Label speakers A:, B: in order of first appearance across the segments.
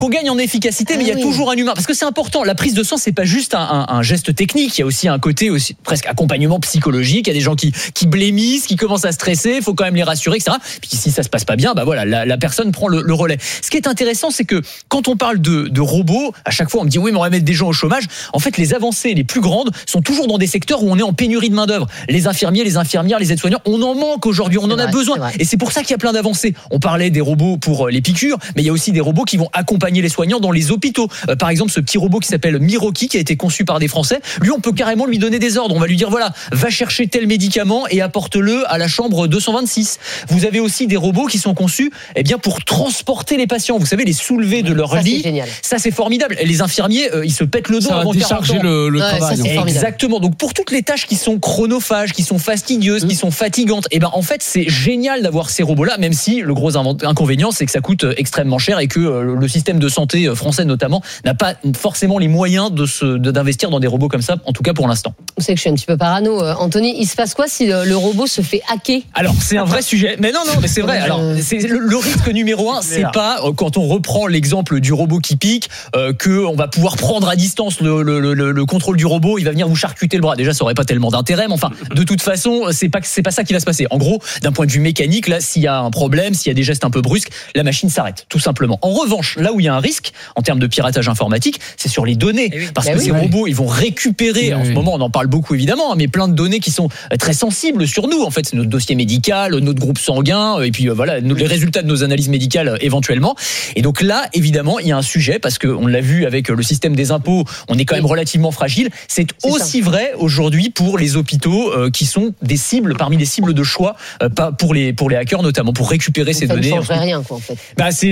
A: qu'on gagne en efficacité, mais il y a toujours un humain. Parce que c'est important. La prise de sang, c'est pas juste un geste technique. Il y a aussi un côté aussi presque accompagnement psychologique. Il y a des gens qui blêmissent, qui commencent à stresser. Il faut quand même les rassurer, etc. Puis si ça se passe pas bien, bah voilà, la personne prend le relais. Ce qui est intéressant, c'est que quand on parle de robots, à chaque fois on me dit oui, mais on va mettre des gens au chômage. En fait, les avancées les plus grandes sont toujours dans des secteurs où on est en pénurie de main d'œuvre. Les infirmiers, les infirmières, les aides-soignants, on en manque aujourd'hui. On en a besoin. Et c'est pour ça qu'il y a plein d'avancées. On parlait des robots pour les piqûres, mais il y a aussi des robots qui vont accompagner les soignants dans les hôpitaux. Par exemple, ce petit robot qui s'appelle Miroki, qui a été conçu par des Français, lui, on peut carrément lui donner des ordres. On va lui dire, voilà, va chercher tel médicament et apporte-le à la chambre 226. Vous avez aussi des robots qui sont conçus, pour transporter les patients. Vous savez, les soulever de leur lit. Ça, c'est formidable. Et les infirmiers, ils se pètent le dos avant 40 ans.
B: le travail.
A: Ça, exactement. Donc, pour toutes les tâches qui sont chronophages, qui sont fastidieuses, qui sont fatigantes, en fait, c'est génial d'avoir ces robots-là, même si le gros inconvénient, c'est que ça coûte extrêmement cher et que le système de santé français, notamment, n'a pas forcément les moyens d'investir dans des robots comme ça, en tout cas pour l'instant.
C: Vous savez que je suis un petit peu parano. Anthony, il se passe quoi si le robot se fait hacker ?
A: Alors, c'est un vrai sujet. Mais non, mais c'est vrai. Alors, c'est le risque numéro 1, c'est pas quand on reprend l'exemple du robot qui pique, qu'on va pouvoir prendre à distance le contrôle du robot, il va venir vous charcuter le bras. Déjà, ça aurait pas tellement d'intérêt, mais enfin, de toute façon, c'est pas ça qui va se passer. En gros, d'un point de vue mécanique, là, s'il y a un problème, s'il y a des gestes un peu brusques, la machine s'arrête, tout simplement. En revanche, là où il y a un risque, en termes de piratage informatique, c'est sur les données. Parce que ces robots, ils vont récupérer, en ce moment, on en parle beaucoup évidemment, mais plein de données qui sont très sensibles sur nous. En fait, c'est notre dossier médical, notre groupe sanguin, et puis voilà, les résultats de nos analyses médicales éventuellement. Et donc là, évidemment, il y a un sujet, parce qu'on l'a vu avec le système des impôts, on est quand même relativement fragile. C'est aussi vrai aujourd'hui pour les hôpitaux qui sont des cibles, parmi les cibles de choix, pour les hackers notamment, pour récupérer ces données.
C: Ça ne changerait rien, quoi, en fait.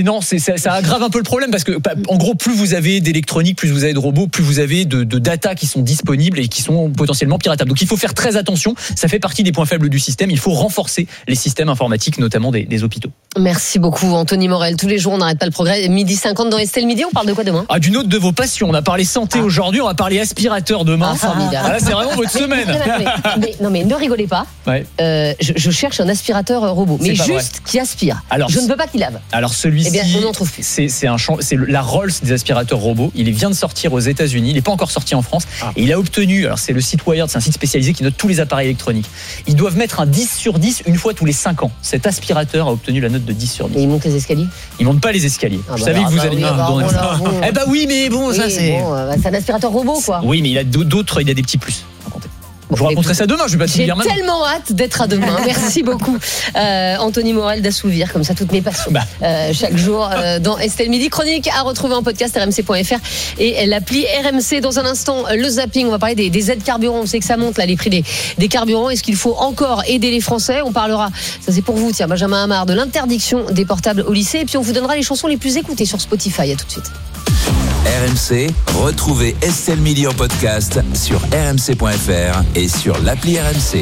A: Ça aggrave un peu le problème, parce que en gros, plus vous avez d'électronique, plus vous avez de robots, plus vous avez de data qui sont disponibles et qui sont potentiellement piratables. Donc il faut faire très attention, ça fait partie des points faibles du système, il faut renforcer les systèmes informatiques, notamment des hôpitaux.
C: Merci beaucoup Anthony Morel, tous les jours on n'arrête pas le progrès. 12h50 dans Estelle Midi, on parle de quoi demain ?
A: D'une autre de vos passions, on a parlé santé aujourd'hui, on va parler aspirateur demain. Là, c'est vraiment votre semaine.
C: Mais ne rigolez pas, je cherche un aspirateur robot, mais juste qui aspire. Alors, je ne veux pas qu'il lave.
A: Alors celui-ci,
C: on n'en trouve plus.
A: C'est la Rolls des aspirateurs robots, il vient de sortir aux États-Unis, il n'est pas encore sorti en France, et il a obtenu, alors c'est le site Wired, c'est un site spécialisé qui note tous les appareils électroniques. Ils doivent mettre un 10 sur 10 une fois tous les 5 ans. Cet aspirateur a obtenu la note de 10 sur 10.
C: Et il monte les escaliers ?
A: Il monte pas les escaliers. Je savais que vous alliez oui, mais bon, ça c'est...
C: c'est un aspirateur robot, quoi.
A: Oui, mais il a d'autres, il a des petits plus. Je vous raconterai ça demain, je vais pas tout dire maintenant.
C: J'ai tellement hâte d'être à demain. Merci beaucoup, Anthony Morel, d'assouvir comme ça toutes mes passions. Chaque jour dans Estelle Midi. Chronique à retrouver en podcast rmc.fr et l'appli RMC. Dans un instant, le zapping. On va parler des aides carburant. On sait que ça monte là, les prix des carburants. Est-ce qu'il faut encore aider les Français ? On parlera, ça c'est pour vous, tiens, Benjamin Hamar, de l'interdiction des portables au lycée. Et puis on vous donnera les chansons les plus écoutées sur Spotify. À tout de suite.
D: RMC, retrouvez Estelle Midi en podcast sur rmc.fr et sur l'appli RMC.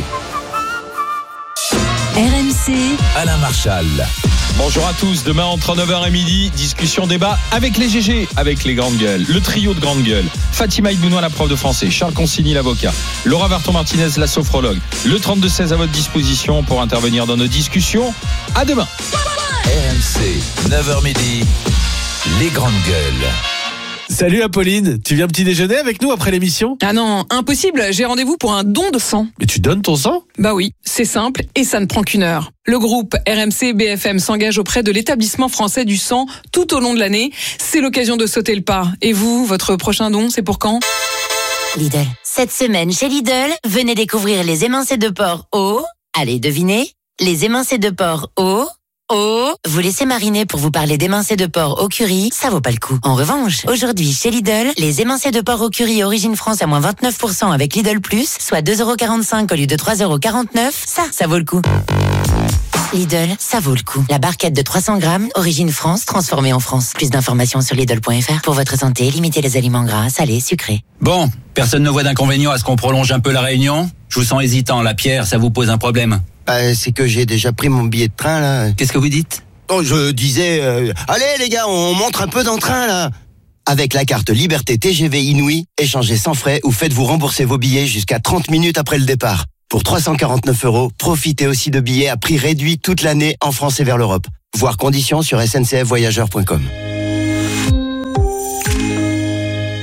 E: RMC,
D: Alain Marchal.
B: Bonjour à tous, demain entre 9h et midi, discussion, débat avec les GG, avec les grandes gueules, le trio de grandes gueules. Fatima Ibounois, la prof de français, Charles Consigny, l'avocat, Laura Varton-Martinez, la sophrologue. Le 32-16 à votre disposition pour intervenir dans nos discussions. À demain.
D: RMC, 9h midi, les grandes gueules.
F: Salut Apolline, tu viens petit déjeuner avec nous après l'émission ?
G: Ah non, impossible, j'ai rendez-vous pour un don de sang.
F: Mais tu donnes ton sang ?
G: Bah oui, c'est simple et ça ne prend qu'une heure. Le groupe RMC BFM s'engage auprès de l'établissement français du sang tout au long de l'année. C'est l'occasion de sauter le pas. Et vous, votre prochain don, c'est pour quand ?
E: Lidl. Cette semaine chez Lidl, venez découvrir les émincés de porc au... Allez, devinez. Les émincés de porc au... Vous laissez mariner pour vous parler d'émincés de porc au curry, ça vaut pas le coup. En revanche, aujourd'hui chez Lidl, les émincés de porc au curry Origine France à moins 29% avec Lidl Plus, soit 2,45€ au lieu de 3,49€, ça vaut le coup. Lidl, ça vaut le coup. La barquette de 300 grammes, Origine France, transformée en France. Plus d'informations sur Lidl.fr. Pour votre santé, limitez les aliments gras, salés, sucrés.
H: Bon, personne ne voit d'inconvénient à ce qu'on prolonge un peu la réunion ? Je vous sens hésitant, la Pierre, ça vous pose un problème ?
I: C'est que j'ai déjà pris mon billet de train, là.
H: Qu'est-ce que vous dites ?
I: Oh, je disais... allez, les gars, on montre un peu dans le train, là. Avec la carte Liberté TGV Inouï, échangez sans frais ou faites-vous rembourser vos billets jusqu'à 30 minutes après le départ. Pour 349€, profitez aussi de billets à prix réduit toute l'année en France et vers l'Europe. Voir conditions sur sncfvoyageurs.com.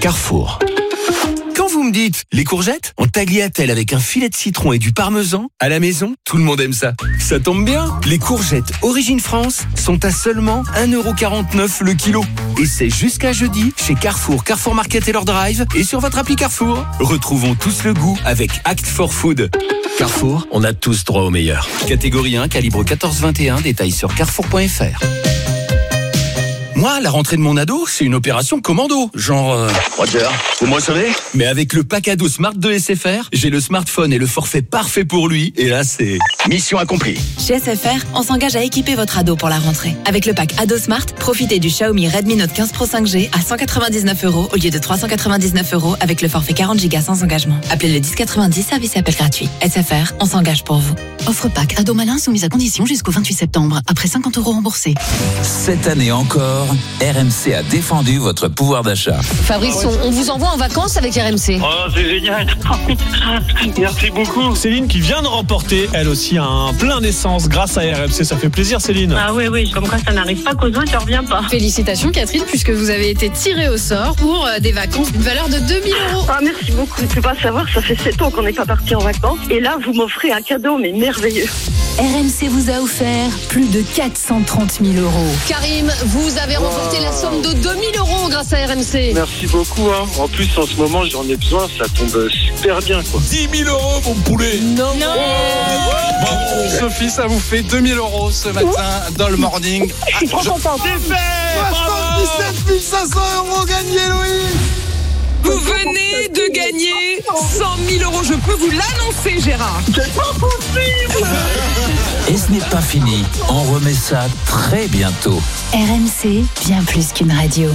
J: Carrefour. Quand vous me dites les courgettes en tagliatelle avec un filet de citron et du parmesan, à la maison, tout le monde aime ça. Ça tombe bien, les courgettes Origine France sont à seulement 1,49€ le kilo. Et c'est jusqu'à jeudi chez Carrefour, Carrefour Market et leur drive et sur votre appli Carrefour. Retrouvons tous le goût avec Act for Food. Carrefour, on a tous droit au meilleur. Catégorie 1, calibre 14-21, détails sur carrefour.fr. Moi, la rentrée de mon ado, c'est une opération commando. Genre...
K: Roger, vous me recevez ?
J: Mais avec le pack ado Smart de SFR, j'ai le smartphone et le forfait parfait pour lui. Et là, c'est...
K: Mission accomplie.
L: Chez SFR, on s'engage à équiper votre ado pour la rentrée. Avec le pack ado Smart, profitez du Xiaomi Redmi Note 15 Pro 5G à 199€ au lieu de 399€ avec le forfait 40 Go sans engagement. Appelez le 1090, service et appel gratuit. SFR, on s'engage pour vous.
M: Offre pack ado malin soumise à condition jusqu'au 28 septembre. Après 50€ remboursés.
D: Cette année encore, RMC a défendu votre pouvoir d'achat.
C: Fabrice, on vous envoie en vacances avec RMC.
N: Oh, c'est génial. Merci beaucoup.
F: Céline qui vient de remporter, elle aussi, un plein d'essence grâce à RMC. Ça fait plaisir, Céline.
N: Ah oui, comme quoi ça n'arrive pas qu'aux autres, ça revient pas.
O: Félicitations, Catherine, puisque vous avez été tirée au sort pour des vacances d'une valeur de 2 000€.
N: Ah, merci beaucoup. Tu peux pas savoir, ça fait 7 ans qu'on n'est pas parti en vacances. Et là, vous m'offrez un cadeau, mais merveilleux.
M: RMC vous a offert plus de 430 000€.
C: Karim, vous avez remporté la somme de 2 000€ grâce à RMC.
P: Merci beaucoup. En plus, en ce moment, j'en ai besoin. Ça tombe super bien, quoi.
B: 10 000€, mon poulet.
C: Non.
P: Bravo, Sophie, ça vous fait 2 000€ ce matin dans le morning.
N: Je suis trop content.
P: C'est fait. 77 500€ gagnés, Louis.
G: Vous venez de gagner 100 000€. Je peux vous l'annoncer, Gérard.
N: C'est pas possible.
D: Et ce n'est pas fini. On remet ça très bientôt.
M: RMC, bien plus qu'une radio.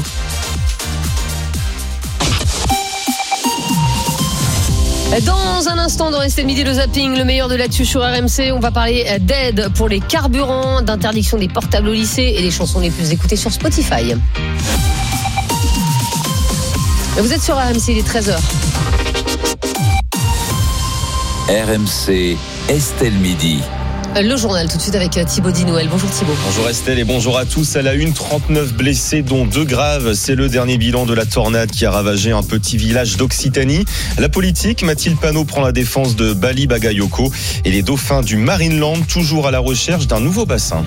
C: Dans un instant, dans Estelle Midi, le zapping, le meilleur de l'actu sur RMC, on va parler d'aide pour les carburants, d'interdiction des portables au lycée et des chansons les plus écoutées sur Spotify. Vous êtes sur RMC, il est 13h.
D: RMC, Estelle Midi.
C: Le journal tout de suite avec Thibaut Dinouel. Bonjour Thibaut.
Q: Bonjour Estelle et bonjour à tous. À la une, 39 blessés dont 2 graves. C'est le dernier bilan de la tornade qui a ravagé un petit village d'Occitanie. La politique, Mathilde Panot prend la défense de Bali Bagayoko et les dauphins du Marineland toujours à la recherche d'un nouveau bassin.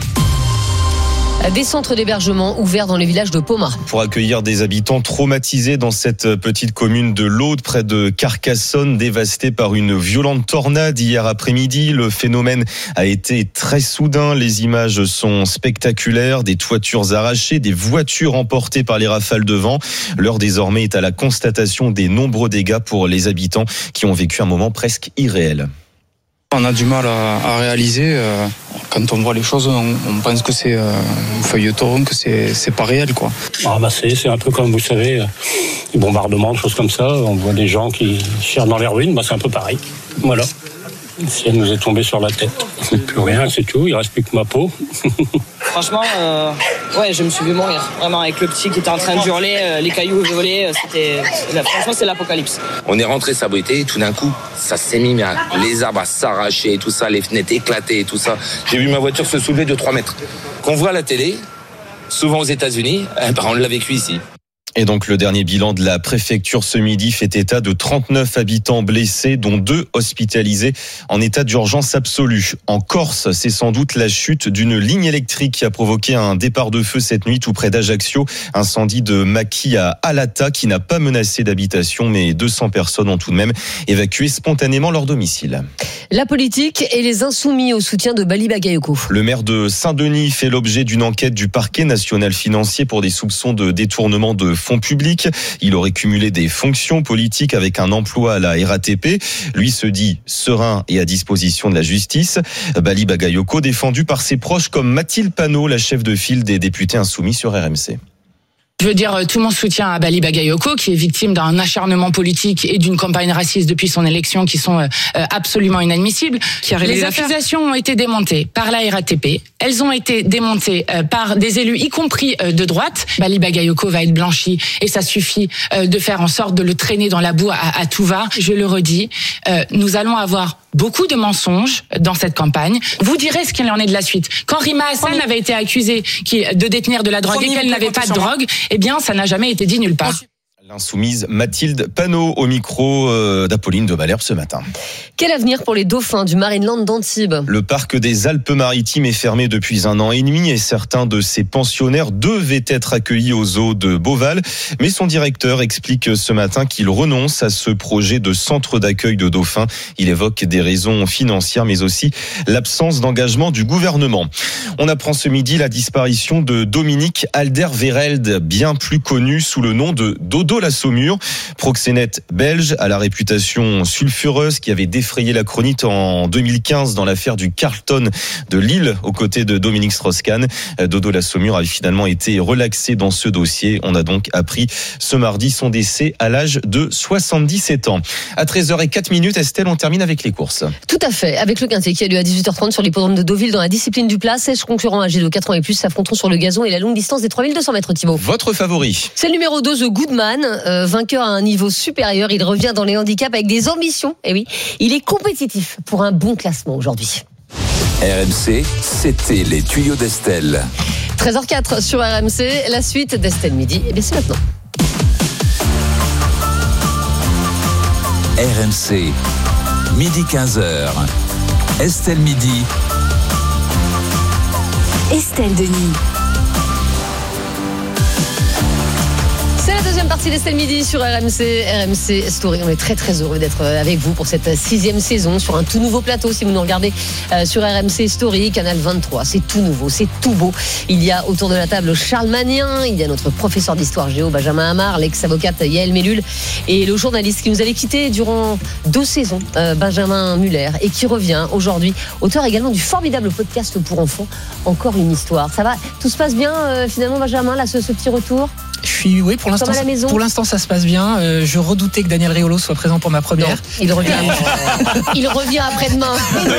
C: Des centres d'hébergement ouverts dans le village de Pomar.
Q: Pour accueillir des habitants traumatisés dans cette petite commune de l'Aude, près de Carcassonne, dévastée par une violente tornade hier après-midi. Le phénomène a été très soudain. Les images sont spectaculaires. Des toitures arrachées, des voitures emportées par les rafales de vent. L'heure désormais est à la constatation des nombreux dégâts pour les habitants qui ont vécu un moment presque irréel.
R: On a du mal à réaliser. Quand on voit les choses, on pense que c'est un feuilleton, que c'est pas réel, quoi.
S: C'est un peu comme, vous savez, les bombardements, des choses comme ça. On voit des gens qui cherchent dans les ruines. C'est un peu pareil. Voilà. Si elle nous est tombée sur la tête. Plus rien, c'est tout. Il reste plus que ma peau.
T: Franchement, je me suis vu mourir. Vraiment, avec le petit qui était en train de hurler, les cailloux volaient. Franchement, c'est l'apocalypse.
U: On est rentré s'abriter et tout d'un coup, ça s'est mis bien. Les arbres à s'arracher et tout ça, les fenêtres éclatées et tout ça. J'ai vu ma voiture se soulever de 3 mètres. Qu'on voit à la télé, souvent aux États-Unis, on l'a vécu ici.
Q: Et donc le dernier bilan de la préfecture ce midi fait état de 39 habitants blessés, dont 2 hospitalisés en état d'urgence absolue. En Corse, c'est sans doute la chute d'une ligne électrique qui a provoqué un départ de feu cette nuit tout près d'Ajaccio. Incendie de Maki à Alata qui n'a pas menacé d'habitation, mais 200 personnes ont tout de même évacué spontanément leur domicile.
C: La politique et les insoumis au soutien de Bali Bagayoko.
Q: Le maire de Saint-Denis fait l'objet d'une enquête du parquet national financier pour des soupçons de détournement de fonds publics. Il aurait cumulé des fonctions politiques avec un emploi à la RATP. Lui se dit serein et à disposition de la justice. Bali Bagayoko défendu par ses proches comme Mathilde Panot, la chef de file des députés insoumis sur RMC.
V: Je veux dire tout mon soutien à Bali Bagayoko, qui est victime d'un acharnement politique et d'une campagne raciste depuis son élection qui sont absolument inadmissibles. Les accusations ont été démontées par la RATP. Elles ont été démontées par des élus, y compris de droite. Bali Bagayoko va être blanchi et ça suffit de faire en sorte de le traîner dans la boue à tout va. Je le redis, nous allons avoir beaucoup de mensonges dans cette campagne. Vous direz ce qu'il en est de la suite. Quand Rima Hassan avait été accusée de détenir de la drogue et qu'elle n'avait pas de drogue, eh bien, ça n'a jamais été dit nulle part.
Q: L'insoumise Mathilde Panot au micro d'Apolline de Malherbe ce matin.
C: Quel avenir pour les dauphins du Marineland d'Antibes ?
Q: Le parc des Alpes-Maritimes est fermé depuis 1 an et demi et certains de ses pensionnaires devaient être accueillis au zoo de Beauval. Mais son directeur explique ce matin qu'il renonce à ce projet de centre d'accueil de dauphins. Il évoque des raisons financières mais aussi l'absence d'engagement du gouvernement. On apprend ce midi la disparition de Dominique Alderweireld, bien plus connu sous le nom de Dodo la Saumure, proxénète belge à la réputation sulfureuse qui avait défrayé la chronique en 2015 dans l'affaire du Carlton de Lille aux côtés de Dominique Strauss-Kahn. Dodo la Saumure avait finalement été relaxé dans ce dossier. On a donc appris ce mardi son décès à l'âge de 77 ans. À 13h04, Estelle, on termine avec les courses.
C: Tout à fait, avec le Quintet qui a lieu à 18h30 sur l'hippodrome de Deauville dans la discipline du plat. 16 concurrents âgés de 4 ans et plus s'affronteront sur le gazon et la longue distance des 3200 mètres, Thibaut.
Q: Votre favori ?
C: C'est le numéro 2, The Goodman, vainqueur à un niveau supérieur. Il revient dans les handicaps avec des ambitions. Et oui, il est compétitif pour un bon classement aujourd'hui.
D: RMC, c'était les tuyaux d'Estelle.
C: 13h04 sur RMC, la suite d'Estelle Midi. Et bien c'est maintenant.
D: RMC, midi 15h. Estelle Midi.
A: Estelle Denis.
C: C'est la deuxième partie d'Estelle Midi sur RMC Story. On est très très heureux d'être avec vous pour cette 6e saison sur un tout nouveau plateau. Si vous nous regardez sur RMC Story, Canal 23, c'est tout nouveau, c'est tout beau. Il y a autour de la table Charles Magnien, il y a notre professeur d'histoire géo Benjamin Amar, l'ex-avocate Yael Mellul et le journaliste qui nous avait quittés durant 2 saisons, Benjamin Muller, et qui revient aujourd'hui, auteur également du formidable podcast pour enfants, Encore une histoire. Ça va, tout se passe bien finalement, Benjamin, là, ce petit retour?
E: Oui, pour l'instant ça se passe bien. Je redoutais que Daniel Riolo soit présent pour ma première.
C: Non, il revient après-demain.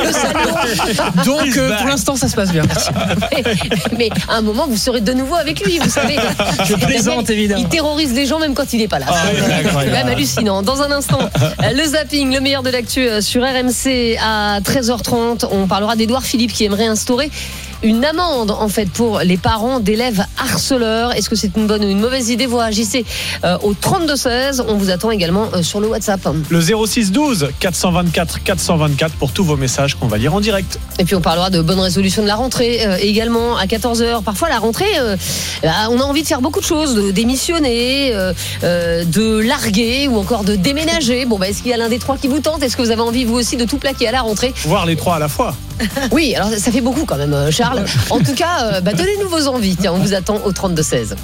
E: Donc pour l'instant ça se passe bien. Merci.
C: Mais à un moment vous serez de nouveau avec lui, vous savez.
E: Je plaisante évidemment.
C: Il terrorise les gens même quand il n'est pas là. C'est même hallucinant. Dans un instant, le zapping, le meilleur de l'actu sur RMC à 13h30. On parlera d'Édouard Philippe qui aimerait instaurer une amende en fait pour les parents d'élèves harceleurs. Est-ce que c'est une bonne ou une mauvaise idée? Vous réagissez au 32-16. On vous attend également sur le WhatsApp.
F: Le 06-12 424 424 pour tous vos messages qu'on va lire en direct.
C: Et puis on parlera de bonnes résolutions de la rentrée également à 14h. Parfois la rentrée, on a envie de faire beaucoup de choses, de démissionner, de larguer ou encore de déménager. Bon, est-ce qu'il y a l'un des trois qui vous tente? Est-ce que vous avez envie vous aussi de tout plaquer à la rentrée?
F: Voir les trois à la fois.
C: Oui, alors ça fait beaucoup quand même, Charles. En tout cas, donnez-nous vos envies. Tiens, on vous attend au 32-16.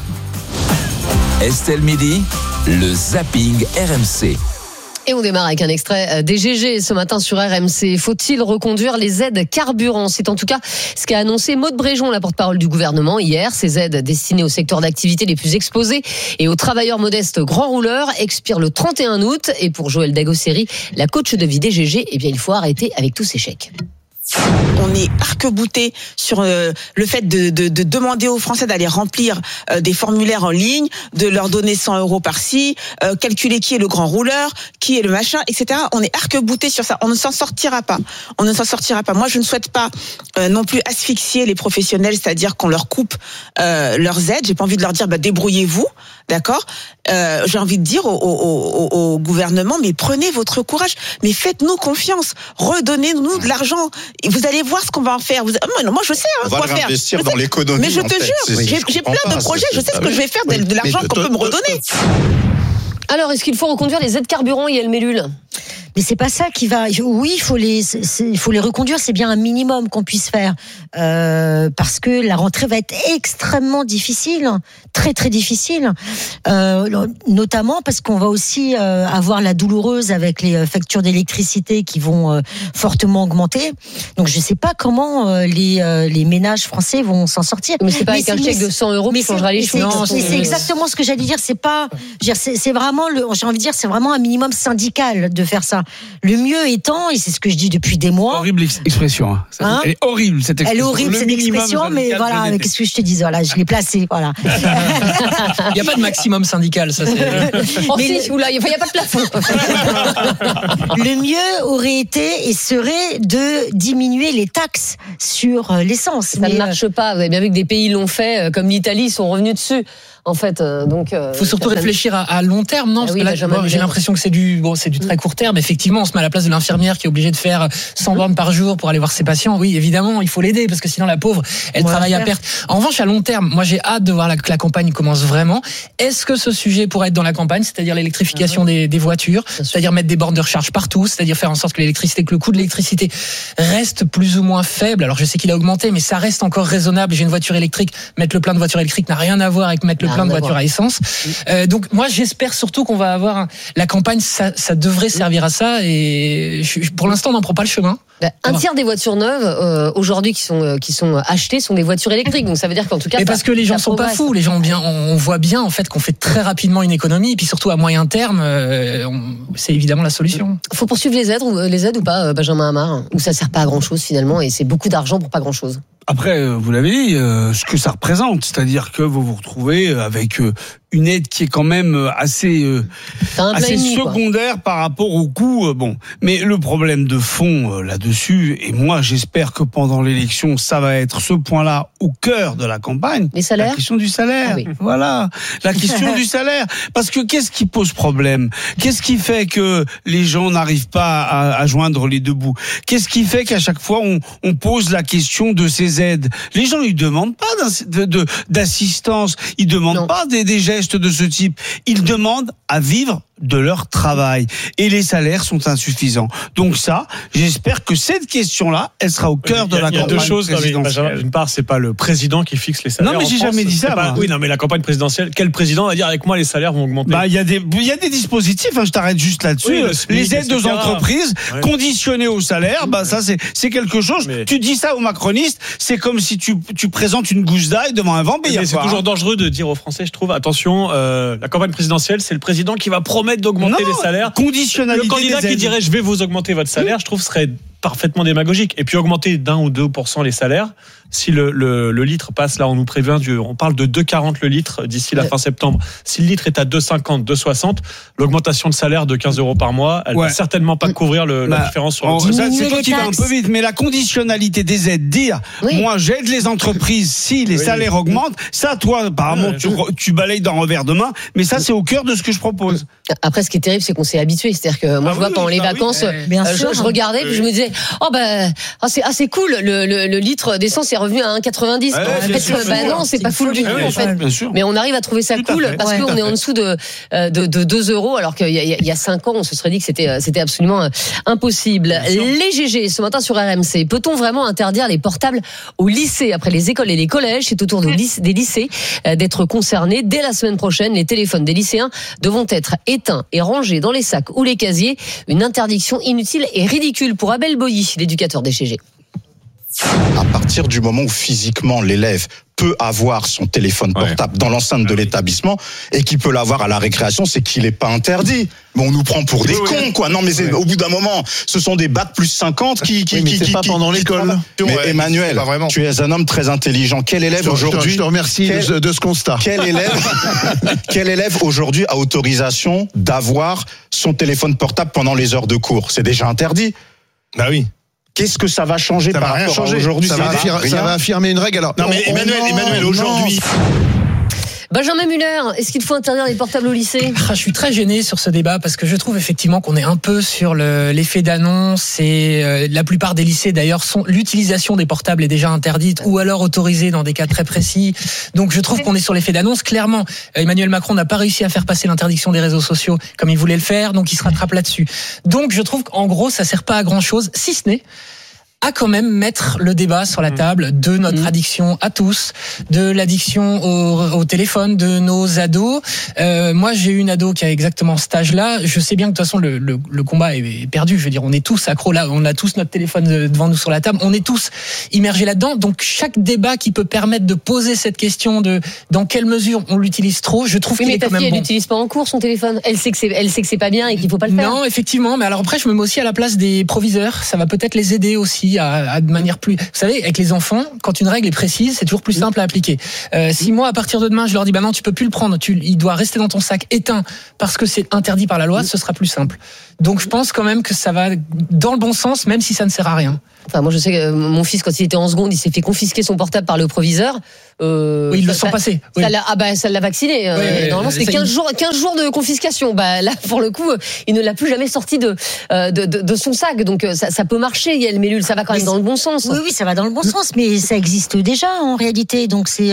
D: Estelle Midi, le zapping RMC.
C: Et on démarre avec un extrait des GG ce matin sur RMC. Faut-il reconduire les aides carburant? C'est en tout cas ce qu'a annoncé Maude Bréjon, la porte-parole du gouvernement, hier. Ces aides destinées aux secteurs d'activité les plus exposés et aux travailleurs modestes grands rouleurs expirent le 31 août. Et pour Joël Dagosseri, la coach de vie des GG, il faut arrêter avec tous ces chèques.
W: On est arc-bouté sur le fait de demander aux Français d'aller remplir des formulaires en ligne, de leur donner 100 euros par-ci, calculer qui est le grand rouleur, qui est le machin, etc. On est arc-bouté sur ça. On ne s'en sortira pas. Moi, je ne souhaite pas non plus asphyxier les professionnels, c'est-à-dire qu'on leur coupe leurs aides. J'ai pas envie de leur dire débrouillez-vous, d'accord. J'ai envie de dire au gouvernement, mais prenez votre courage, mais faites-nous confiance, redonnez-nous de l'argent. Et vous allez voir ce qu'on va en faire. Moi, je sais quoi faire.
X: Investir dans l'économie.
W: Mais je te jure, j'ai plein de projets. Je sais ce que je vais faire de l'argent qu'on peut me redonner.
C: Alors, est-ce qu'il faut reconduire les aides carburant, Yael Mellul?
A: Mais c'est pas ça qui va. Oui, il faut les reconduire. C'est bien un minimum qu'on puisse faire parce que la rentrée va être extrêmement difficile, très très difficile, notamment parce qu'on va aussi avoir la douloureuse avec les factures d'électricité qui vont fortement augmenter. Donc je sais pas comment les ménages français vont s'en sortir.
C: Mais c'est pas avec un chèque de 100 euros qui changera les choses.
A: C'est exactement ce que j'allais dire. C'est pas. C'est vraiment j'ai envie de dire, c'est vraiment un minimum syndical de faire ça. Le mieux étant, et c'est ce que je dis depuis des mois.
E: Horrible expression. Elle est horrible cette expression.
A: Elle est horrible cette expression, mais voilà, qu'est-ce que je te dis? Voilà, je l'ai placée. Voilà.
E: Il n'y a pas de maximum syndical, ça.
C: Il n'y a pas de plafond.
A: Le mieux aurait été et serait de diminuer les taxes sur l'essence.
C: Ça ne marche pas. Vous avez bien vu que des pays l'ont fait, comme l'Italie, sont revenus dessus en fait. Donc,
E: faut surtout réfléchir à long terme, non? Parce que là, j'ai l'impression que c'est du très court terme. Effectivement, on se met à la place de l'infirmière qui est obligée de faire 100 bornes par jour pour aller voir ses patients. Oui, évidemment, il faut l'aider parce que sinon la pauvre, elle travaille à perte. En revanche, à long terme, moi j'ai hâte de voir que la campagne commence vraiment. Est-ce que ce sujet pourrait être dans la campagne, c'est-à-dire l'électrification des voitures, c'est-à-dire mettre des bornes de recharge partout, c'est-à-dire faire en sorte que le coût de l'électricité reste plus ou moins faible. Alors je sais qu'il a augmenté, mais ça reste encore raisonnable. J'ai une voiture électrique, mettre le plein de voitures électriques n'a rien à voir avec mettre le plein de voitures à essence. Donc moi j'espère surtout qu'on va avoir la campagne, ça devrait servir à ça, et pour l'instant on n'en prend pas le chemin.
C: Un tiers des voitures neuves aujourd'hui qui sont achetées sont des voitures électriques. Donc ça veut dire qu'en tout cas.
E: Mais parce que les gens sont pas fous, les gens on voit bien en fait qu'on fait très rapidement une économie, et puis surtout à moyen terme, c'est évidemment la solution.
C: Faut poursuivre les aides ou pas, Benjamin Hamar, où ça sert pas à grand chose finalement, et c'est beaucoup d'argent pour pas grand chose.
H: Après, vous l'avez dit, ce que ça représente, c'est-à-dire que vous vous retrouvez avec une aide qui est quand même assez secondaire par rapport au coût. Bon, mais le problème de fond là-dessus, et moi j'espère que pendant l'élection, ça va être ce point-là au cœur de la campagne.
C: Les salaires ?
H: La question du salaire. Ah oui. Voilà, la question du salaire. Parce que qu'est-ce qui pose problème ? Qu'est-ce qui fait que les gens n'arrivent pas à joindre les deux bouts ? Qu'est-ce qui fait qu'à chaque fois on pose la question de ces aides ? Les gens ils demandent pas d'assistance, ils demandent pas des gestes de ce type. Ils demandent à vivre de leur travail. Et les salaires sont insuffisants. Donc ça, j'espère que cette question-là, elle sera au cœur de la campagne.
F: Il y a deux choses. D'une part, c'est pas le président qui fixe les salaires.
H: Non, mais j'ai jamais dit ça.
F: Oui, non, mais la campagne présidentielle, quel président va dire avec moi les salaires vont augmenter?
H: Il y a des dispositifs, je t'arrête juste là-dessus. Oui, les aides aux entreprises, conditionnées au salaire, ça c'est quelque chose. Mais... Tu dis ça aux macronistes, c'est comme si tu présentes une gousse d'ail devant un vampire.
F: C'est toujours dangereux de dire aux Français, je trouve, attention, la campagne présidentielle, c'est le président qui va promettre d'augmenter les salaires.
H: Conditionnalité.
F: Le candidat qui dirait je vais vous augmenter votre salaire, je trouve serait parfaitement démagogique. Et puis augmenter d'1 ou 2% les salaires, si le litre passe, là on nous prévient, on parle de 2,40 le litre d'ici la fin septembre. Si le litre est à 2,50, 2,60, l'augmentation de salaire de 15 € par mois, elle va certainement pas couvrir la différence sur le
H: ça, c'est toi qui vas un peu vite, mais la conditionnalité des aides, moi j'aide les entreprises si les salaires augmentent, ça toi apparemment tu balayes d'un revers de main, mais ça c'est au cœur de ce que je propose.
C: Après ce qui est terrible c'est qu'on s'est habitué, c'est-à-dire que moi je vois pendant les vacances, je regardais puis je me disais c'est cool, le litre d'essence est revenu à 1,90. Non, c'est pas full du tout en fait. Mais on arrive à trouver ça cool parce qu'on est en dessous de 2 €, alors qu'il y a 5 ans, on se serait dit que c'était absolument impossible. Les GG ce matin sur RMC. Peut-on vraiment interdire les portables au lycée après les écoles et les collèges? C'est au tour des lycées d'être concernés. Dès la semaine prochaine, les téléphones des lycéens devront être éteints et rangés dans les sacs ou les casiers. Une interdiction inutile et ridicule pour Abel Boilly, l'éducateur des GG.
I: À partir du moment où physiquement l'élève peut avoir son téléphone portable dans l'enceinte de l'établissement et qu'il peut l'avoir à la récréation, c'est qu'il n'est pas interdit. Mais on nous prend pour des cons, quoi. Non, mais au bout d'un moment, ce sont des bacs plus 50 qui
J: c'est pas pendant l'école.
I: Mais Emmanuel, tu es un homme très intelligent. Quel élève aujourd'hui?
J: Je te remercie de ce constat.
I: Quel élève aujourd'hui a autorisation d'avoir son téléphone portable pendant les heures de cours? C'est déjà interdit.
J: Bah oui.
I: Qu'est-ce que ça va changer par rapport à aujourd'hui?
J: Ça va affirmer une règle. Alors, non, mais Emmanuel, aujourd'hui.
C: Benjamin Muller, est-ce qu'il faut interdire les portables au lycée?
E: Je suis très gêné sur ce débat parce que je trouve effectivement qu'on est un peu sur l'effet d'annonce, et la plupart des lycées d'ailleurs l'utilisation des portables est déjà interdite ou alors autorisée dans des cas très précis. Donc je trouve qu'on est sur l'effet d'annonce. Clairement, Emmanuel Macron n'a pas réussi à faire passer l'interdiction des réseaux sociaux comme il voulait le faire, donc il se rattrape là-dessus. Donc je trouve qu'en gros ça sert pas à grand chose, si ce n'est à quand même mettre le débat sur la table de notre addiction à tous, de l'addiction au téléphone de nos ados. Moi, j'ai eu une ado qui a exactement cet âge-là. Je sais bien que de toute façon, le combat est perdu. Je veux dire, on est tous accros là. On a tous notre téléphone devant nous sur la table. On est tous immergés là-dedans. Donc, chaque débat qui peut permettre de poser cette question de dans quelle mesure on l'utilise trop, je trouve qu'il est quand même bon.
C: Elle n'utilise pas en cours son téléphone. Elle sait que c'est pas bien et qu'il faut pas le faire.
E: Non, effectivement. Mais alors après, je me mets aussi à la place des proviseurs. Ça va peut-être les aider aussi à de manière plus... Vous savez, avec les enfants, quand une règle est précise, c'est toujours plus simple à appliquer. Si moi, à partir de demain, je leur dis, non, tu peux plus le prendre, il doit rester dans ton sac éteint parce que c'est interdit par la loi, ce sera plus simple. Donc je pense quand même que ça va dans le bon sens, même si ça ne sert à rien.
C: Enfin, moi, je sais que mon fils, quand il était en seconde, il s'est fait confisquer son portable par le proviseur.
E: Oui, ils le sont passés. Oui.
C: Ça l'a vacciné. Normalement, c'était 15 jours de confiscation. Là, pour le coup, il ne l'a plus jamais sorti de son sac. Donc, ça peut marcher, Yael Mellul. Ça va quand même dans le bon sens.
A: Oui, ça va dans le bon sens, mais ça existe déjà en réalité. Donc, c'est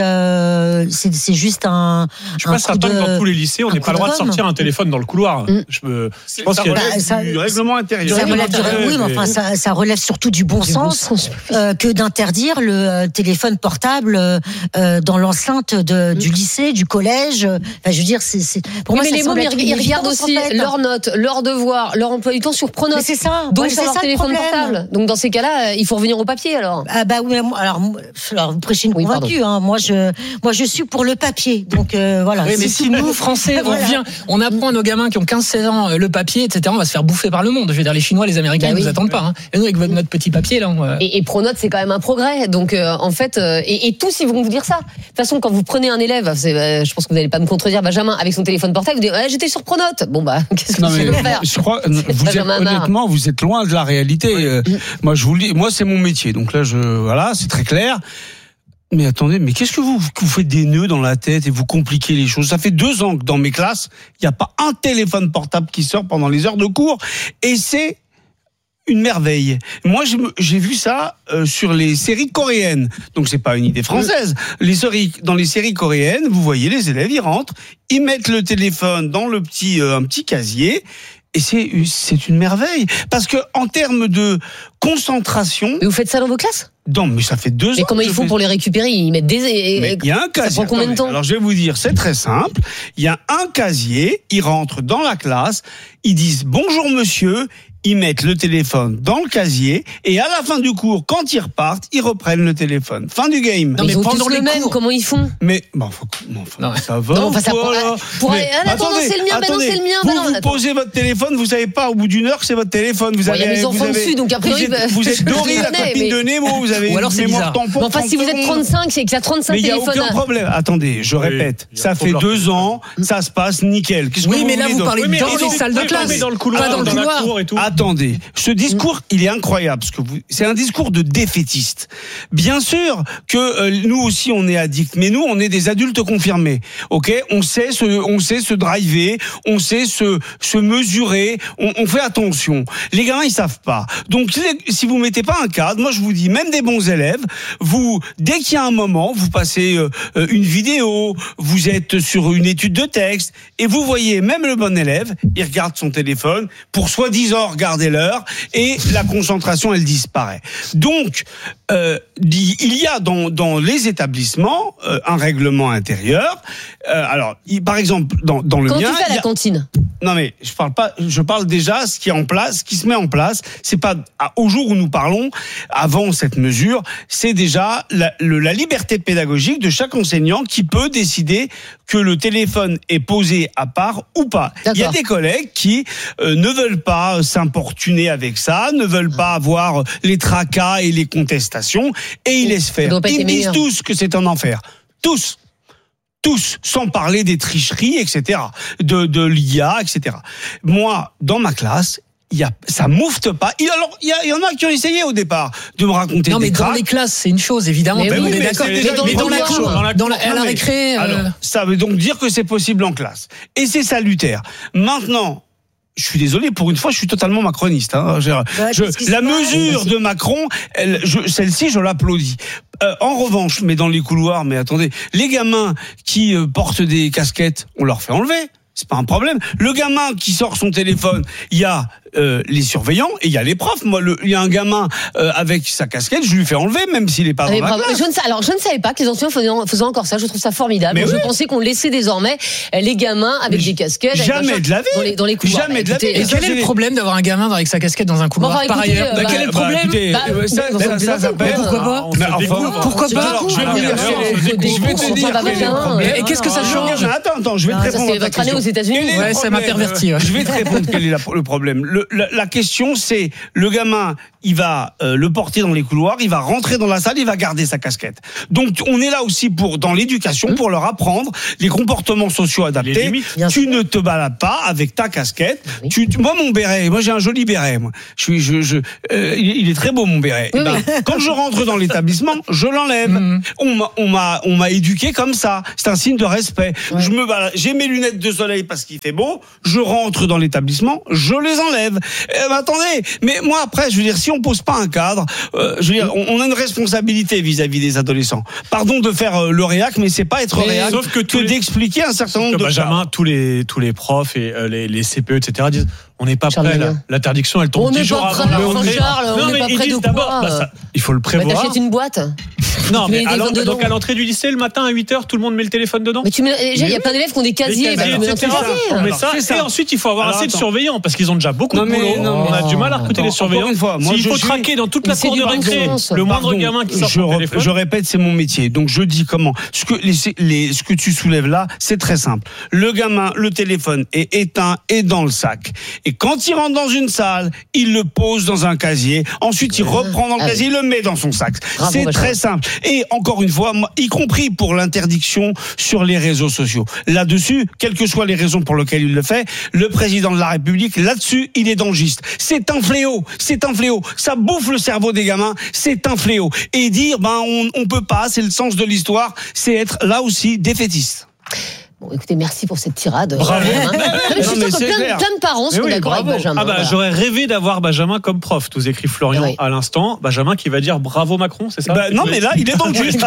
A: juste un.
F: Je suis pas certain que dans tous les lycées, on n'ait pas le droit de sortir un téléphone dans le couloir. Je pense qu'il y a
H: du règlement intérieur.
A: Oui, mais enfin, ça relève surtout du bon sens que d'interdire le téléphone portable dans l'enceinte du lycée, du collège. Enfin, je veux dire, pour moi,
C: mais les mômes, ils regardent aussi leurs notes, leurs devoirs, leur emploi du temps sur Pronote.
A: C'est ça.
C: Donc, sur leur téléphone portable. Donc, dans ces cas-là, il faut revenir au papier, alors.
A: Oui, alors vous prêchez une convaincue. Moi, je suis pour le papier. Donc, voilà.
E: Oui, mais si nous, Français, on apprend à nos gamins qui ont 15-16 ans le papier, etc., on va se faire bouffer par le monde. Je veux dire, les Chinois, les Américains, ils nous attendent pas. Et nous, avec notre petit papier, là.
C: Et Pronote, c'est quand même un progrès. Donc, en fait, et tous, ils vont vous dire ça. De toute façon, quand vous prenez un élève, je pense que vous n'allez pas me contredire, Benjamin, avec son téléphone portable, vous dites, j'étais sur Pronote. Bon, qu'est-ce que tu veux faire?
H: Je crois, honnêtement, vous êtes loin de la réalité. Moi, je vous le dis, moi, c'est mon métier. Donc là, voilà, c'est très clair. Mais attendez, mais qu'est-ce que vous faites des nœuds dans la tête et vous compliquez les choses? Ça fait 2 ans que dans mes classes, il n'y a pas un téléphone portable qui sort pendant les heures de cours. Et c'est une merveille. Moi, j'ai vu ça sur les séries coréennes. Donc, c'est pas une idée française. Dans les séries coréennes, vous voyez les élèves, ils rentrent, ils mettent le téléphone dans un petit casier. Et c'est une merveille. Parce que, en termes de concentration.
C: Mais vous faites ça dans vos classes?
H: Non, mais ça fait 2 ans.
C: Mais comment ils font pour les récupérer? Ils mettent
H: il y a un casier.
C: Ça prend combien de temps?
H: Alors, je vais vous dire, c'est très simple. Il y a un casier, ils rentrent dans la classe, ils disent bonjour monsieur, ils mettent le téléphone dans le casier, et à la fin du cours, quand ils repartent, ils reprennent le téléphone. Fin du game.
C: Non, mais pendant les cours, comment ils font?
H: Mais, ça va.
C: Non, attendez, c'est le mien, c'est le mien.
H: Vous posez votre téléphone, vous savez pas, au bout d'1 heure, que c'est votre téléphone. Vous avez,
C: il y a mes enfants dessus, donc après,
H: vous êtes Dory, la copine de Nemo, vous avez une mémoire tampon.
C: Enfin, si vous êtes 35, c'est que ça 35 téléphones.
H: Mais il n'y a aucun problème. Attendez, je répète, ça fait 2 ans, ça se passe nickel.
E: Oui, mais là, vous parlez dans les salles de classe,
F: pas dans le couloir,
E: pas dans le couloir.
H: Attendez, ce discours, il est incroyable, parce que c'est un discours de défaitiste. Bien sûr que nous aussi, on est addicts, mais nous, on est des adultes confirmés. Ok, on sait se driver, on sait se mesurer, on fait attention. Les gamins, ils savent pas. Donc, si vous mettez pas un cadre, moi, je vous dis, même des bons élèves, dès qu'il y a un moment, vous passez une vidéo, vous êtes sur une étude de texte, et vous voyez, même le bon élève, il regarde son téléphone pour soi-disant regarder l'heure, et la concentration, elle disparaît. Donc, il y a dans les établissements un règlement intérieur. Alors, par exemple, dans le mien...
C: Quand tu fais à la cantine.
H: Non mais je parle déjà ce qui est en place, ce qui se met en place. C'est pas au jour où nous parlons, avant cette mesure, c'est déjà la liberté pédagogique de chaque enseignant qui peut décider que le téléphone est posé à part ou pas. Il y a des collègues qui ne veulent pas s'importuner avec ça, ne veulent pas avoir les tracas et les contestations, et ils laissent faire. Ils disent tous que c'est un enfer. Tous, sans parler des tricheries, etc., de l'IA, etc. Moi, dans ma classe, ça moufte pas. Alors, il y en a qui ont essayé au départ de me raconter
E: non,
H: des
E: mais
H: cracks.
E: Dans les classes, c'est une chose, évidemment.
H: Mais
E: on est d'accord. Mais dans la cour, à la récré.
H: Alors, ça veut donc dire que c'est possible en classe. Et c'est salutaire. Maintenant, je suis désolé, pour une fois, je suis totalement macroniste. La mesure de Macron, celle-ci, je l'applaudis. En revanche, mais dans les couloirs, mais attendez, les gamins qui portent des casquettes, on leur fait enlever. C'est pas un problème. Le gamin qui sort son téléphone, il y a les surveillants et il y a les profs. Moi, il y a un gamin avec sa casquette, je lui fais enlever, même s'il est pas dans la classe.
C: Je ne savais pas que les enseignants faisaient encore ça. Je trouve ça formidable. Je pensais qu'on laissait désormais les gamins avec des casquettes.
H: Jamais de la vie.
C: Dans les couloirs.
E: Jamais de la vie. Et quel est le problème d'avoir un gamin avec sa casquette dans un couloir par ailleurs? Quel est le problème?
H: Ça s'appelle.
E: Pourquoi pas? Pourquoi pas?
H: Je vais te dire.
E: Et qu'est-ce que ça change?
H: Attends, je vais te répondre à ta question.
C: Aux États-Unis.
E: Ouais, ça m'a perverti.
H: Je vais te répondre quel est le problème. La question, c'est le gamin, il va le porter dans les couloirs, il va rentrer dans la salle, il va garder sa casquette. Donc on est là aussi dans l'éducation pour leur apprendre les comportements sociaux adaptés. Tu ne te balades pas avec ta casquette. Moi mon béret, moi j'ai un joli béret. Moi. Il est très beau mon béret. Oui, quand je rentre dans l'établissement, je l'enlève. On m'a éduqué comme ça. C'est un signe de respect. Je me balade, j'ai mes lunettes de soleil parce qu'il fait beau. Je rentre dans l'établissement, je les enlève. Attendez, mais moi après, je veux dire, si on pose pas un cadre, je veux dire, on a une responsabilité vis-à-vis des adolescents. Pardon de faire le réac, mais c'est pas être réac que d'expliquer un certain nombre de
F: Benjamin, tous les profs et les CPE, etc. disent on n'est pas prêt là. L'interdiction, elle tombe 10 jours avant la rentrée.
C: On n'est pas prêt de quoi
F: il faut le prévoir.
C: T'achètes une boîte.
F: Non, mais donc à l'entrée du lycée, le matin à 8h, tout le monde met le téléphone dedans.
C: Mais déjà, il y a plein d'élèves qui ont des casiers.
F: On met ça. Et ensuite, il faut avoir assez de surveillants parce qu'ils ont déjà beaucoup de boulot. On a du mal à recruter les surveillants. S'il faut traquer dans toute la cour de récré le moindre gamin qui sort son téléphone.
H: Je répète, c'est mon métier. Donc je dis comment. Ce que tu soulèves là, c'est très simple. Le gamin, le téléphone est éteint et dans le sac. Et quand il rentre dans une salle, il le pose dans un casier. Ensuite, il reprend dans le casier, il le met dans son sac. C'est très simple. Et encore une fois, y compris pour l'interdiction sur les réseaux sociaux. Là-dessus, quelles que soient les raisons pour lesquelles il le fait, le président de la République, là-dessus, il est dans le giste. C'est un fléau. Ça bouffe le cerveau des gamins. C'est un fléau. Et dire, on peut pas, c'est le sens de l'histoire, c'est être là aussi défaitiste.
C: Bon, écoutez, merci pour cette tirade.
F: Bravo.
C: Je suis sûre que plein de parents sont d'accord avec Benjamin.
F: J'aurais rêvé d'avoir Benjamin comme prof, nous écrit Florian à l'instant. Benjamin qui va dire bravo Macron, c'est ça?
H: Non, mais là, il est dans le juste.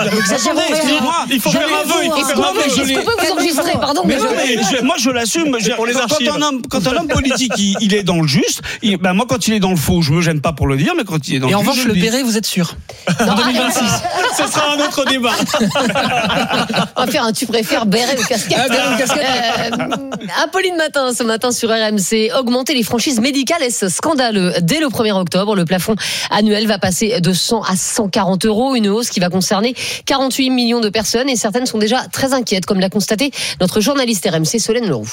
F: Il faut faire un vœu.
C: Est-ce qu'on peut vous enregistrer? Pardon.
H: Moi, je l'assume.
F: Pour les archives.
H: Quand un homme politique, il est dans le juste, moi, quand il est dans le faux, je me gêne pas pour le dire, mais quand il est dans le juste.
E: Et en revanche, le béret, vous êtes sûr?
F: En 2026. Ce sera un autre débat.
C: On va faire un tu préfères béret ou casquette. Apolline Matin, ce matin sur RMC, augmenter les franchises médicales, est-ce scandaleux? Dès le 1er octobre, le plafond annuel va passer de 100 à 140 €, une hausse qui va concerner 48 millions de personnes et certaines sont déjà très inquiètes, comme l'a constaté notre journaliste RMC Solène Leroux.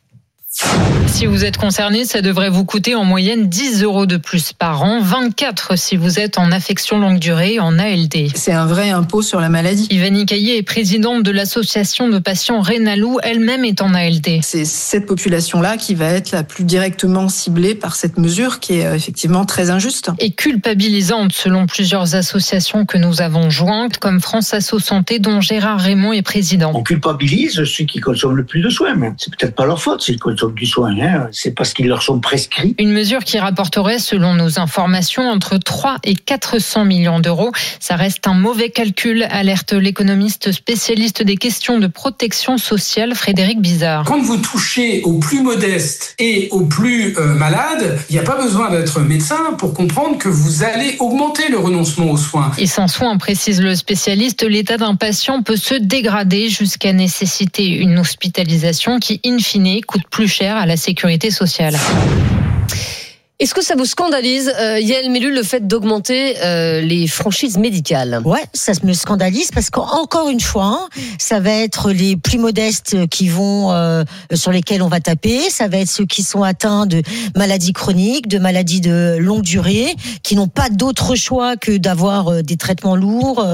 K: Si vous êtes concerné, ça devrait vous coûter en moyenne 10 € de plus par an, 24 si vous êtes en affection longue durée, en ALD.
L: C'est un vrai impôt sur la maladie.
K: Ivani Caillé est présidente de l'association de patients Rénalou, elle-même est en ALD.
L: C'est cette population-là qui va être la plus directement ciblée par cette mesure qui est effectivement très injuste.
K: Et culpabilisante selon plusieurs associations que nous avons jointes, comme France Asso Santé, dont Gérard Raymond est président.
O: On culpabilise ceux qui consomment le plus de soins, mais c'est peut-être pas leur faute s'ils consomment du soin, c'est parce qu'ils leur sont prescrits.
K: Une mesure qui rapporterait, selon nos informations, entre 3 et 400 millions d'euros. Ça reste un mauvais calcul, alerte l'économiste spécialiste des questions de protection sociale, Frédéric Bizard.
X: Quand vous touchez aux plus modestes et aux plus malades, il n'y a pas besoin d'être médecin pour comprendre que vous allez augmenter le renoncement aux soins.
K: Et sans soins, précise le spécialiste, l'état d'un patient peut se dégrader jusqu'à nécessiter une hospitalisation qui, in fine, coûte plus cher à la sécurité sociale.
C: Est-ce que ça vous scandalise, Yael Mellul, le fait d'augmenter les franchises médicales?
A: Ouais, ça me scandalise parce qu'encore une fois, ça va être les plus modestes qui vont sur lesquels on va taper. Ça va être ceux qui sont atteints de maladies chroniques, de maladies de longue durée, qui n'ont pas d'autre choix que d'avoir des traitements lourds.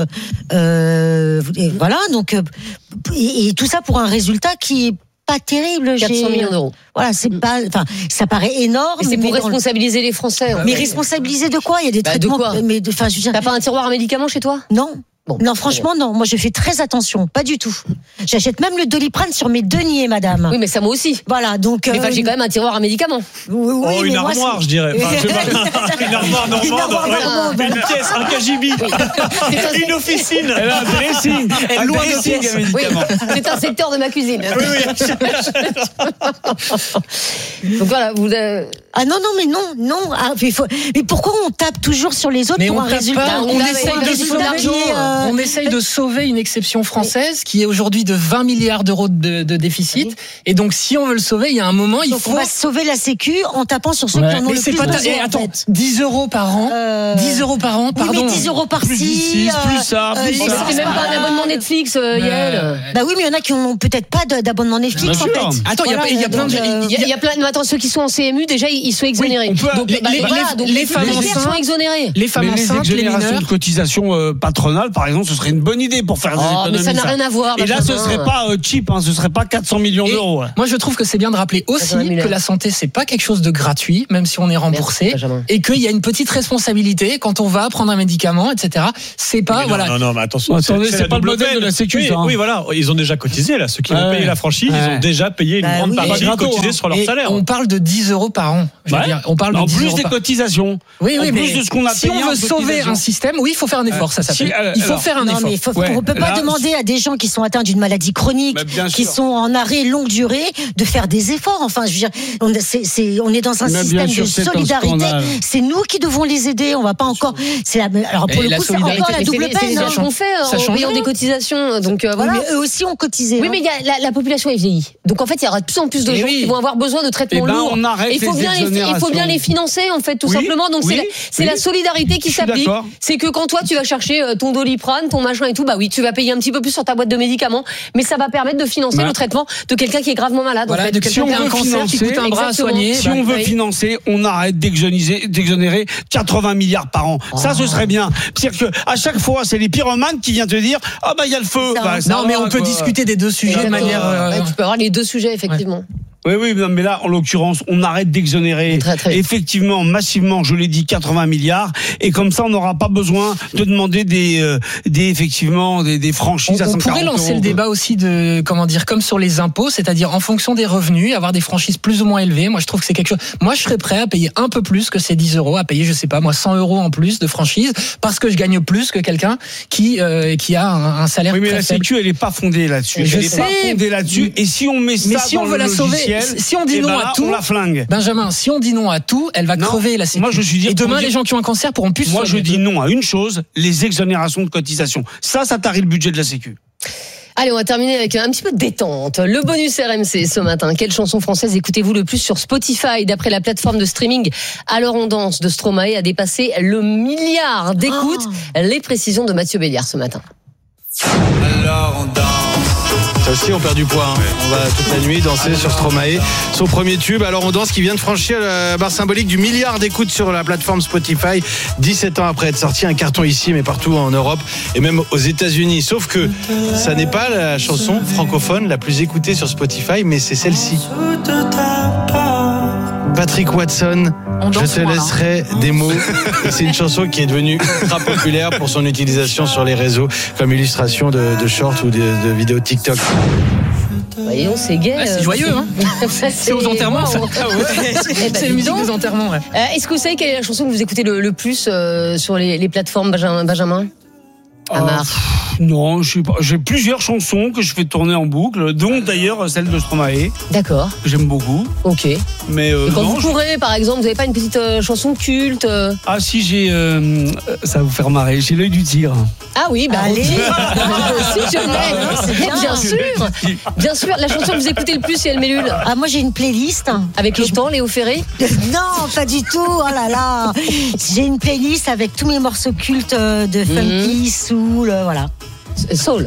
A: Et voilà, donc et tout ça pour un résultat qui est pas terrible.
C: 400 millions d'euros.
A: Voilà, c'est pas, enfin, ça paraît énorme.
C: Mais c'est pour responsabiliser les Français.
A: Mais responsabiliser de quoi? Il y a des traitements.
C: De quoi?
A: Mais enfin, je veux dire.
C: T'as pas un tiroir à médicaments chez toi?
A: Non. Bon, non, franchement, non. Moi, je fais très attention. Pas du tout. J'achète même le Doliprane sur mes deniers, madame.
C: Oui, mais ça, moi aussi.
A: Voilà, donc.
C: Mais j'ai quand même un tiroir à médicaments.
A: Oui,
F: une armoire, je dirais. Une armoire normande. Une pièce, un KGB. Une officine.
H: Un dressing.
F: Un dressing à médicaments.
C: C'est un secteur de ma cuisine.
F: Oui.
C: Donc voilà, vous.
A: Ah non, mais non. Ah, mais pourquoi on tape toujours sur les autres
E: mais
A: pour un résultat?
E: On essaye de sauver une exception française qui est aujourd'hui de 20 milliards d'euros de déficit. Et donc, si on veut le sauver, il y a un moment,
A: on va sauver la Sécu en tapant sur ceux qui en ont le plus besoin.
E: Attends, 10 € par an. 10 € par an, pardon.
A: Oui, mais 10 € par-ci.
H: Plus ça.
C: C'est même pas un abonnement Netflix, Yael.
A: Bah oui, mais il y en a qui n'ont peut-être pas d'abonnement Netflix, en fait.
E: Attends, il y a plein de.
C: Il y a plein. Attends, ceux qui sont en CMU, déjà, ils sont exonérés. Donc les femmes enceintes sont exonérées.
E: Les femmes enceintes, les mineurs.
H: De cotisation patronale, par exemple, ce serait une bonne idée pour faire des économies.
C: Mais ça n'a rien à voir.
H: Et là, ce serait pas cheap, ce serait pas 400 millions d'euros.
E: Moi, je trouve que c'est bien de rappeler aussi que la santé, c'est pas quelque chose de gratuit, même si on est remboursé, et qu'il y a une petite responsabilité quand on va prendre un médicament, etc. C'est pas
F: Non, mais attention.
H: C'est pas le modèle de la Sécu.
F: Oui, voilà, ils ont déjà cotisé là. Ceux qui vont payer la franchise, ils ont déjà payé une grande partie, cotisé sur leur salaire.
E: On parle de 10 € par an. On parle de 10
H: plus
E: €
H: des cotisations.
E: Oui,
H: en plus de ce qu'on a
E: si
H: payé.
E: on veut sauver un système, oui, il faut faire un effort. Ça s'appelle. Il faut faire un effort.
A: Mais on peut pas demander à des gens qui sont atteints d'une maladie chronique, qui sont en arrêt longue durée, de faire des efforts. Enfin, je veux dire, on est dans un système de solidarité. C'est nous qui devons les aider. On va pas encore. Alors pour le coup, c'est encore la double peine.
C: C'est déjà ce qu'on fait en payant des cotisations. Donc voilà.
A: Mais eux aussi ont cotisé.
C: Oui, mais la population est vieillie. Donc en fait, il y aura de plus en plus de gens qui vont avoir besoin de traitements lourds. Il faut bien les financer, en fait, tout simplement. Donc c'est la solidarité qui s'applique. C'est que quand toi tu vas chercher ton Doliprane, ton machin et tout, bah oui, tu vas payer un petit peu plus sur ta boîte de médicaments, mais ça va permettre de financer le traitement de quelqu'un qui est gravement malade.
E: Voilà,
C: en fait,
E: si on veut un cancer qui coûte un bras à soigner,
H: si on veut financer, on arrête d'exonérer 80 milliards par an. Ça, ce serait bien. C'est-à-dire que à chaque fois, c'est les pyromanes qui viennent te dire il y a le feu.
E: Non, mais on peut discuter des deux sujets de manière.
C: Tu peux avoir les deux sujets effectivement.
H: Oui, mais là, en l'occurrence, on arrête d'exonérer effectivement, massivement, je l'ai dit, 80 milliards, et comme ça, on n'aura pas besoin de demander des franchises à 140 euros.
E: On pourrait lancer le débat aussi comme sur les impôts, c'est-à-dire en fonction des revenus, avoir des franchises plus ou moins élevées. Moi, je trouve que c'est quelque chose. Moi, je serais prêt à payer un peu plus que ces 10 €, à payer, je sais pas, moi, 100 € en plus de franchise, parce que je gagne plus que quelqu'un qui a un salaire très faible.
H: Oui, mais la Sécu, elle est pas fondée là-dessus. Elle est pas fondée là-dessus, et si on met ça dans le logiciel,
E: si on dit non à tout,
H: on la flingue.
E: Benjamin, si on dit non à tout, elle va crever la Sécu.
H: Moi, je suis dire,
E: et demain, les gens qui ont un cancer pourront plus.
H: Moi, je dis non à une chose, les exonérations de cotisations. Ça tarit le budget de la Sécu.
C: Allez, on va terminer avec un petit peu de détente. Le bonus RMC ce matin. Quelle chanson française écoutez-vous le plus sur Spotify? D'après la plateforme de streaming Alors on danse de Stromae a dépassé le milliard d'écoutes. Les précisions de Mathieu Béliard ce matin.
B: Alors on danse. Ça aussi, on perd du poids. On va toute la nuit danser sur Stromae. Son premier tube, Alors on danse, qui vient de franchir la barre symbolique du milliard d'écoutes sur la plateforme Spotify. 17 ans après être sorti, un carton ici, mais partout en Europe et même aux États-Unis. Sauf que ça n'est pas la chanson francophone la plus écoutée sur Spotify, mais c'est celle-ci. Patrick Watson, Je te laisserai des mots. Et c'est une chanson qui est devenue ultra populaire pour son utilisation sur les réseaux comme illustration de shorts ou de vidéos TikTok.
C: Voyons, c'est gay.
E: C'est joyeux, hein. C'est aux enterrements, ça. C'est la musique des enterrements, ouais.
C: Est-ce que vous savez quelle est la chanson que vous écoutez le plus sur les plateformes, Benjamin?
H: Non, j'ai plusieurs chansons que je fais tourner en boucle, dont d'ailleurs celle de Stromae.
C: D'accord.
H: Que j'aime beaucoup.
C: Ok.
H: Mais
C: et quand vous courez, par exemple, vous n'avez pas une petite chanson culte?
H: Ah si, j'ai. Ça va vous faire marrer. J'ai l'œil du tigre.
C: Ah oui, bah allez. Si je l'ai. Bien sûr. La chanson que vous écoutez le plus, c'est El Mélude.
A: Ah, moi j'ai une playlist.
C: Avec l'OTAN, Léo Ferré?
A: Non, pas du tout. Oh là là. J'ai une playlist avec tous mes morceaux cultes de funky, soul, voilà.
C: Soul.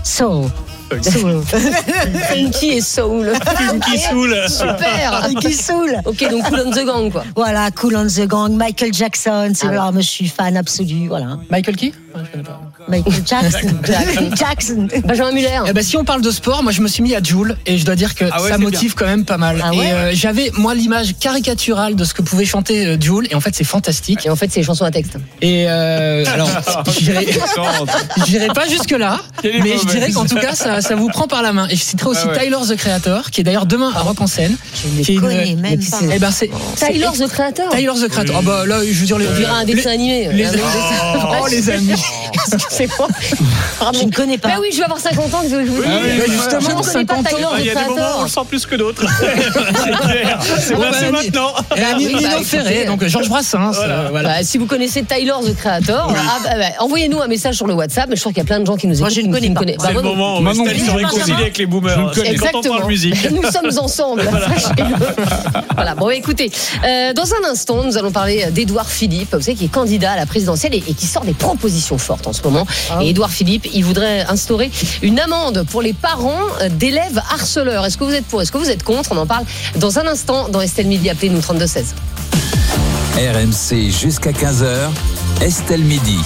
C: Funky et soul.
F: Funky soul.
C: Super.
A: Funky soul.
C: Ok, donc Cool on the Gang, quoi.
A: Voilà, Cool on the Gang, Michael Jackson. C'est là, moi je suis fan absolu, voilà.
E: Michael qui?
A: Je connais pas. Michael Jackson.
C: Benjamin Muller.
E: Eh ben, si on parle de sport, moi je me suis mis à Jul et je dois dire que ça motive quand même pas mal. Et j'avais moi l'image caricaturale de ce que pouvait chanter Jul et en fait c'est fantastique.
C: Et en fait c'est des chansons à texte.
E: Et alors j'irai pas jusque là, mais je dirais qu'en tout cas ça vous prend par la main. Et je citerai aussi Tyler the Creator qui est d'ailleurs demain à Rock en Scène.
A: Je ne connais même pas.
E: Eh ben c'est
C: Tyler the Creator.
E: Tyler the Creator. Ah bah là je veux dire
C: on dirait un dessin animé.
E: Les amis.
C: Excusez-moi.
A: Je ne connais pas.
C: Bah oui, je vais avoir 50 ans.
E: Justement, 50 ans.
F: Il y a des moments où on le sent plus que d'autres. C'est clair. C'est maintenant.
E: Nino Ferré, donc Georges Brassens.
C: Voilà. Si vous connaissez Tyler the Creator, envoyez-nous un message sur le WhatsApp. Mais je crois qu'il y a plein de gens qui nous écoutent.
A: Moi, je ne connais pas.
F: C'est le moment où Estelle se réconcilie avec les boomers. Quand on parle musique.
C: Nous sommes ensemble. Voilà. Bon, écoutez, dans un instant, nous allons parler d'Édouard Philippe, vous savez, qui est candidat à la présidentielle et qui sort des propositions pression forte en ce moment. Et Édouard Philippe, il voudrait instaurer une amende pour les parents d'élèves harceleurs. Est-ce que vous êtes pour? Est-ce que vous êtes contre? On en parle dans un instant dans Estelle Midi. Appelez-nous 3216.
D: RMC jusqu'à 15h, Estelle Midi.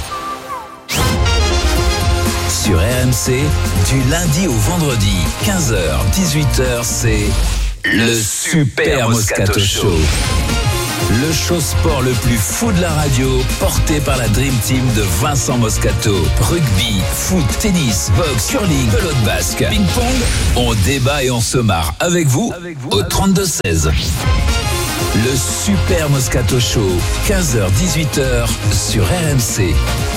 D: Sur RMC, du lundi au vendredi, 15h, 18h, c'est le Super Moscato Show. Le show sport le plus fou de la radio, porté par la Dream Team de Vincent Moscato. Rugby, foot, tennis, boxe, curling, pelote basque, ping-pong. On débat et on se marre avec vous au 32-16. Le Super Moscato Show, 15h-18h sur RMC.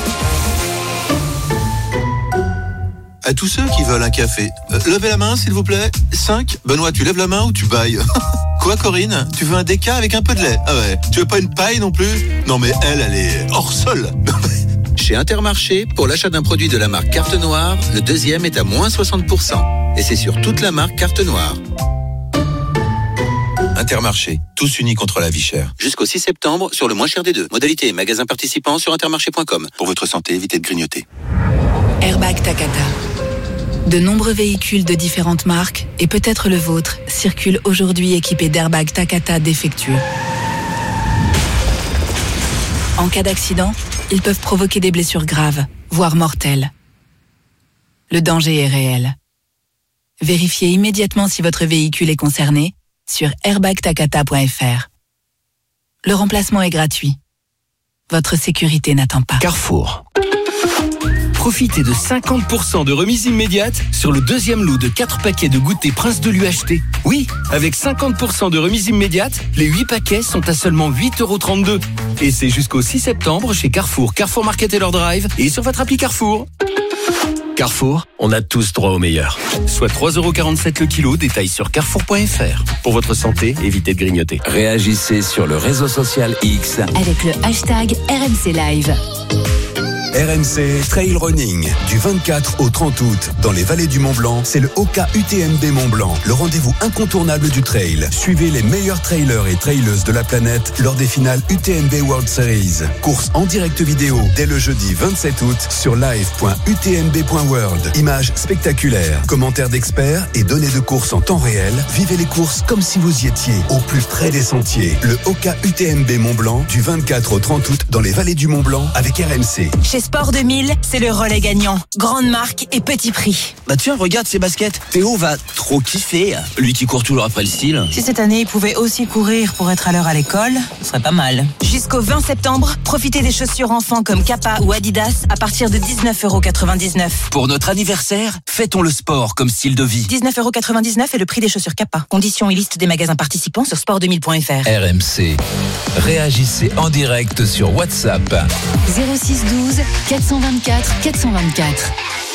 J: À tous ceux qui veulent un café, levez la main s'il vous plaît. 5. Benoît, tu lèves la main ou tu bailles? Quoi Corinne? Tu veux un déca avec un peu de lait? Ah ouais. Tu veux pas une paille non plus? Non mais elle est hors sol.
G: Chez Intermarché, pour l'achat d'un produit de la marque Carte Noire, le deuxième est à moins 60%. Et c'est sur toute la marque Carte Noire.
J: Intermarché, tous unis contre la vie chère.
G: Jusqu'au 6 septembre, sur le moins cher des deux. Modalité et magasin participant sur intermarché.com.
J: Pour votre santé, évitez de grignoter.
M: Airbag Takata. De nombreux véhicules de différentes marques, et peut-être le vôtre, circulent aujourd'hui équipés d'airbags Takata défectueux. En cas d'accident, ils peuvent provoquer des blessures graves, voire mortelles. Le danger est réel. Vérifiez immédiatement si votre véhicule est concerné sur airbagtakata.fr. Le remplacement est gratuit. Votre sécurité n'attend pas.
N: Carrefour. Profitez de 50% de remise immédiate sur le deuxième lot de 4 paquets de goûter Prince de l'UHT. Oui, avec 50% de remise immédiate, les 8 paquets sont à seulement 8,32 €. Et c'est jusqu'au 6 septembre chez Carrefour, Carrefour Market et leur Drive et sur votre appli Carrefour. Carrefour, on a tous droit au meilleur. Soit 3,47 € le kilo, détail sur carrefour.fr. Pour votre santé, évitez de grignoter.
D: Réagissez sur le réseau social X
M: avec le hashtag RMC Live.
P: RMC Trail Running, du 24 au 30 août, dans les vallées du Mont-Blanc, c'est le OCA UTMB Mont-Blanc, le rendez-vous incontournable du trail. Suivez les meilleurs trailers et traileuses de la planète lors des finales UTMB World Series. Course en direct vidéo dès le jeudi 27 août sur live.utmb.world. Images spectaculaires, commentaires d'experts et données de course en temps réel. Vivez les courses comme si vous y étiez, au plus près des sentiers. Le OCA UTMB Mont-Blanc, du 24 au 30 août, dans les vallées du Mont-Blanc, avec RMC.
Y: Chez Sport 2000, c'est le relais gagnant. Grande marque et petit prix.
Z: Bah tiens, regarde ces baskets. Théo va trop kiffer. Lui qui court toujours après le style.
Y: Si cette année, il pouvait aussi courir pour être à l'heure à l'école, ce serait pas mal. Jusqu'au 20 septembre, profitez des chaussures enfants comme Kappa ou Adidas à partir de 19,99 €.
Z: Pour notre anniversaire, fêtons le sport comme style de vie.
Y: 19,99 € est le prix des chaussures Kappa. Conditions et liste des magasins participants sur sport2000.fr.
D: RMC. Réagissez en direct sur WhatsApp.
M: 06 12 424 424.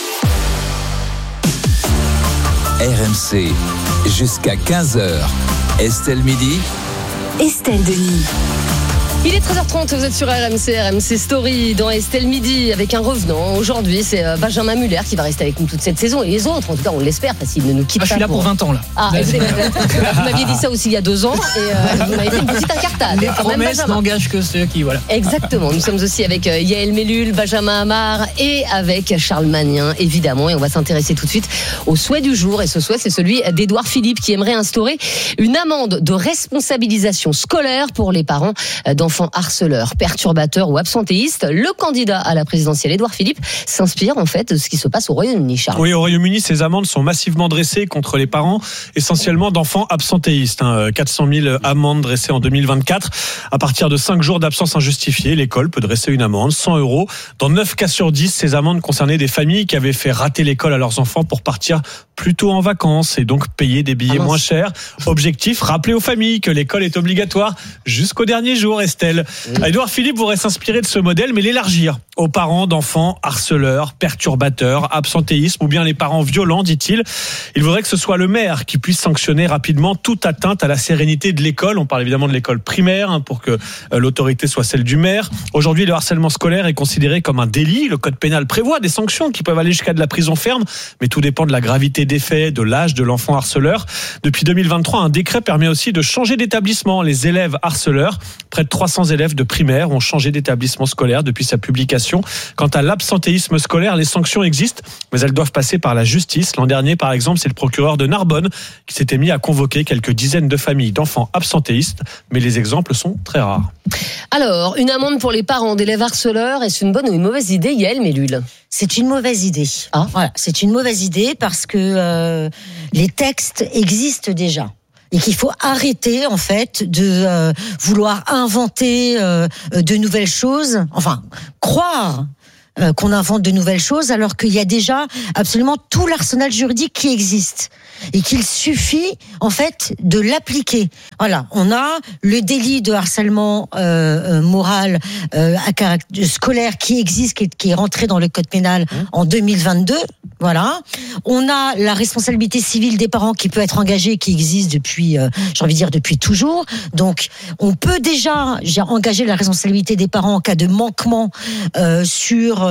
D: RMC. Jusqu'à 15h. Estelle Midi.
M: Estelle Denis.
C: Il est 13h30, vous êtes sur RMC Story dans Estelle Midi avec un revenant. Aujourd'hui, c'est Benjamin Muller qui va rester avec nous toute cette saison et les autres, en tout cas, on l'espère parce qu'il ne nous quitte pas.
E: Je suis là pour 20 ans là.
C: Ah, vous m'aviez dit ça aussi il y a 2 ans et vous m'avez fait une petite incartade.
E: Les promesses n'engagent que ceux qui, voilà.
C: Exactement. Nous sommes aussi avec Yael Mellul, Benjamin Amar et avec Charles Magnin, évidemment. Et on va s'intéresser tout de suite au souhait du jour. Et ce souhait, c'est celui d'Édouard Philippe qui aimerait instaurer une amende de responsabilisation scolaire pour les parents d'enfants harceleurs, perturbateurs ou absentéistes. Le candidat à la présidentielle, Édouard Philippe, s'inspire en fait de ce qui se passe au Royaume-Uni, Charles.
F: Oui, au Royaume-Uni, ces amendes sont massivement dressées contre les parents, essentiellement d'enfants absentéistes. 400 000 amendes dressées en 2024. À partir de 5 jours d'absence injustifiée, l'école peut dresser une amende, 100 €. Dans 9 cas sur 10, ces amendes concernaient des familles qui avaient fait rater l'école à leurs enfants pour partir plus tôt en vacances et donc payer des billets moins chers. Objectif, rappeler aux familles que l'école est obligatoire jusqu'au dernier jour, Estelle. Édouard Philippe voudrait s'inspirer de ce modèle, mais l'élargir aux parents d'enfants harceleurs, perturbateurs, absentéisme ou bien les parents violents, dit-il. Il voudrait que ce soit le maire qui puisse sanctionner rapidement toute atteinte à la sérénité de l'école. On parle évidemment de l'école primaire pour que l'autorité soit celle du maire. Aujourd'hui, le harcèlement scolaire est considéré comme un délit. Le code pénal prévoit des sanctions qui peuvent aller jusqu'à de la prison ferme, mais tout dépend de la gravité des faits, de l'âge de l'enfant harceleur. Depuis 2023, un décret permet aussi de changer d'établissement les élèves harceleurs. Près de 300 300 élèves de primaire ont changé d'établissement scolaire depuis sa publication. Quant à l'absentéisme scolaire, les sanctions existent, mais elles doivent passer par la justice. L'an dernier, par exemple, c'est le procureur de Narbonne qui s'était mis à convoquer quelques dizaines de familles d'enfants absentéistes, mais les exemples sont très rares.
C: Alors, une amende pour les parents d'élèves harceleurs, est-ce une bonne ou une mauvaise idée, Yael Mellul?
A: C'est une mauvaise idée. Voilà, c'est une mauvaise idée parce que les textes existent déjà. Et qu'il faut arrêter, en fait, de vouloir inventer de nouvelles choses, enfin, croire qu'on invente de nouvelles choses alors qu'il y a déjà absolument tout l'arsenal juridique qui existe et qu'il suffit en fait de l'appliquer. Voilà, on a le délit de harcèlement moral à caractère scolaire qui existe, qui est rentré dans le code pénal en 2022. Voilà, on a la responsabilité civile des parents qui peut être engagée, qui existe depuis, j'ai envie de dire depuis toujours. Donc, on peut déjà engager la responsabilité des parents en cas de manquement sur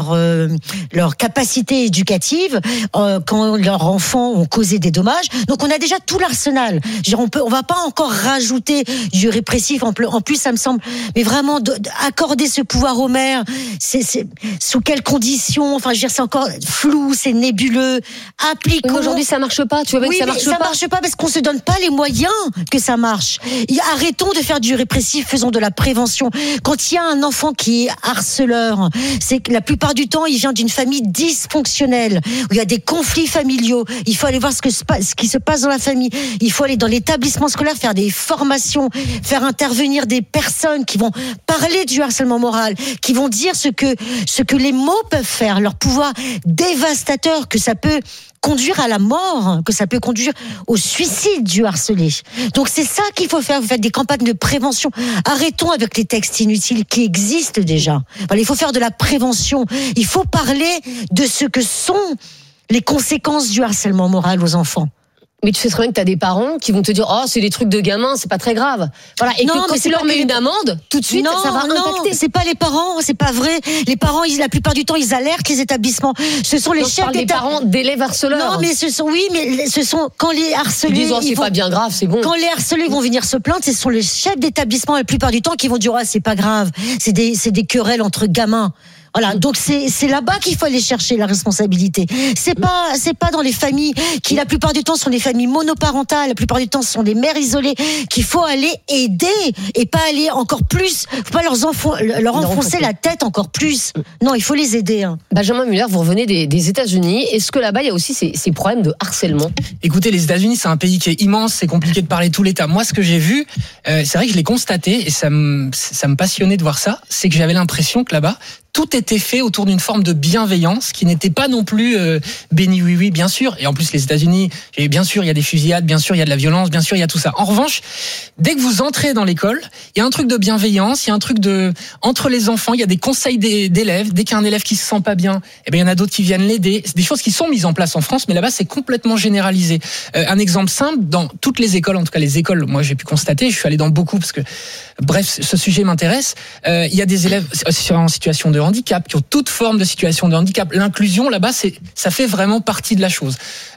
A: leur capacité éducative quand leurs enfants ont causé des dommages. Donc on a déjà tout l'arsenal. On va pas encore rajouter du répressif. En plus, ça me semble, mais vraiment accorder ce pouvoir aux maires, c'est sous quelles conditions? Enfin, je veux dire, c'est encore flou, c'est nébuleux. Appliquons.
C: Aujourd'hui, ça marche pas. Tu vois que ça marche pas.
A: Ça marche pas parce qu'on se donne pas les moyens que ça marche. Arrêtons de faire du répressif, faisons de la prévention. Quand il y a un enfant qui est harceleur, c'est que la plupart du temps, il vient d'une famille dysfonctionnelle, où il y a des conflits familiaux. Il faut aller voir ce qui se passe dans la famille. Il faut aller dans l'établissement scolaire, faire des formations, faire intervenir des personnes qui vont parler du harcèlement moral, qui vont dire ce que les mots peuvent faire, leur pouvoir dévastateur, que ça peut conduire à la mort, que ça peut conduire au suicide du harcelé. Donc c'est ça qu'il faut faire. Vous faites des campagnes de prévention. Arrêtons avec les textes inutiles qui existent déjà. Voilà, il faut faire de la prévention. Il faut parler de ce que sont les conséquences du harcèlement moral aux enfants.
C: Mais tu sais très bien que t'as des parents qui vont te dire c'est des trucs de gamins, c'est pas très grave. Voilà. Et non, que quand tu leur mets une amende, tout de suite, ça va impacter.
A: Non, c'est pas les parents, c'est pas vrai. Les parents, la plupart du temps, ils alertent les établissements. Ce sont les chefs
C: des parents d'élèves harceleurs.
A: Non, mais ce sont quand les harcelés.
C: Ils disent c'est pas bien grave, c'est bon.
A: Quand les harcelés vont venir se plaindre, ce sont les chefs d'établissement la plupart du temps qui vont dire c'est pas grave. C'est des querelles entre gamins. Voilà, donc c'est là-bas qu'il faut aller chercher la responsabilité. C'est pas dans les familles qui la plupart du temps sont des familles monoparentales, la plupart du temps sont des mères isolées qu'il faut aller aider et pas aller encore plus, faut pas leur enfoncer la tête encore plus. Non, il faut les aider.
C: Benjamin Muller, vous revenez des États-Unis. Est-ce que là-bas il y a aussi ces problèmes de harcèlement?
E: Écoutez, les États-Unis, c'est un pays qui est immense, c'est compliqué de parler tout l'État. Moi, ce que j'ai vu, c'est vrai que je l'ai constaté et ça me passionnait de voir ça, c'est que j'avais l'impression que là-bas tout était fait autour d'une forme de bienveillance qui n'était pas non plus béni oui bien sûr. Et en plus les États-Unis, bien sûr il y a des fusillades, bien sûr il y a de la violence, bien sûr il y a tout ça. En revanche, dès que vous entrez dans l'école, il y a un truc de bienveillance, il y a un truc entre les enfants, il y a des conseils d'élèves. Dès qu'il y a un élève qui se sent pas bien, il y en a d'autres qui viennent l'aider. C'est des choses qui sont mises en place en France, mais là-bas c'est complètement généralisé. Un exemple simple, dans toutes les écoles, en tout cas les écoles, moi j'ai pu constater, je suis allé dans beaucoup parce que bref ce sujet m'intéresse. Il y a des élèves en situation de handicap, qui ont toute forme de situation de handicap. L'inclusion, là-bas, ça fait vraiment partie de la chose.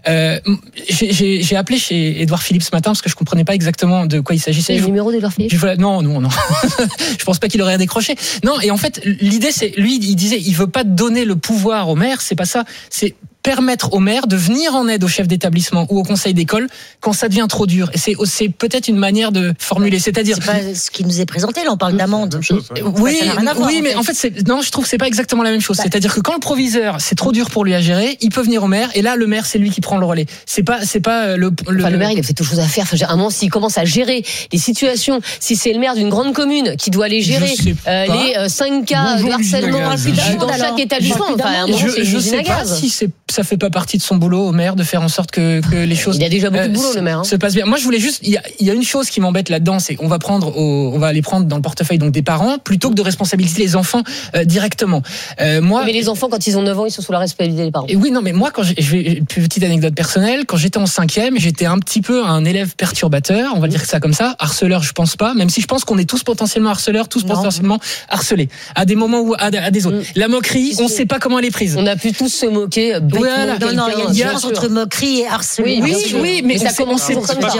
E: J'ai appelé chez Édouard Philippe ce matin parce que je comprenais pas exactement de quoi il s'agissait.
C: C'est le numéro d'Édouard Philippe?
E: Non. Je pense pas qu'il aurait décroché. Non, et en fait, l'idée, c'est, lui, il disait, il veut pas donner le pouvoir aux maires, c'est pas ça, c'est permettre aux maires de venir en aide au chef d'établissement ou au conseil d'école quand ça devient trop dur. Et c'est peut-être une manière de formuler, c'est-à-dire.
A: C'est pas ce qui nous est présenté, là, on parle d'amende.
E: Oui, mais en fait, je trouve que c'est pas exactement la même chose. C'est-à-dire que quand le proviseur, c'est trop dur pour lui à gérer, il peut venir au maire, et là, le maire, c'est lui qui prend le relais. C'est pas le
C: maire, il a fait toute chose à faire. Enfin, à un moment, s'il commence à gérer les situations, si c'est le maire d'une grande commune qui doit aller gérer les 5 cas de harcèlement dans chaque établissement,
E: je sais pas si ça fait pas partie de son boulot au maire de faire en sorte que les choses.
C: Il a déjà beaucoup de boulot, le maire.
E: Se passe bien. Moi, je voulais juste. Il y a une chose qui m'embête là-dedans, c'est qu'on va aller prendre dans le portefeuille donc des parents plutôt que de responsabiliser les enfants directement.
C: Mais les enfants, quand ils ont 9 ans, ils sont sous la responsabilité des parents.
E: Et oui, non, mais moi, petite anecdote personnelle, quand j'étais en 5e, j'étais un petit peu un élève perturbateur, on va dire ça comme ça. Harceleur, je pense pas, même si je pense qu'on est tous potentiellement harceleurs, potentiellement harcelés à des moments ou à des autres. La moquerie, on sait pas comment elle est prise.
C: On a pu tous se moquer.
E: Voilà.
A: Non, il y a une différence entre moquerie et harcèlement.
E: Oui, mais
C: ça commence
E: on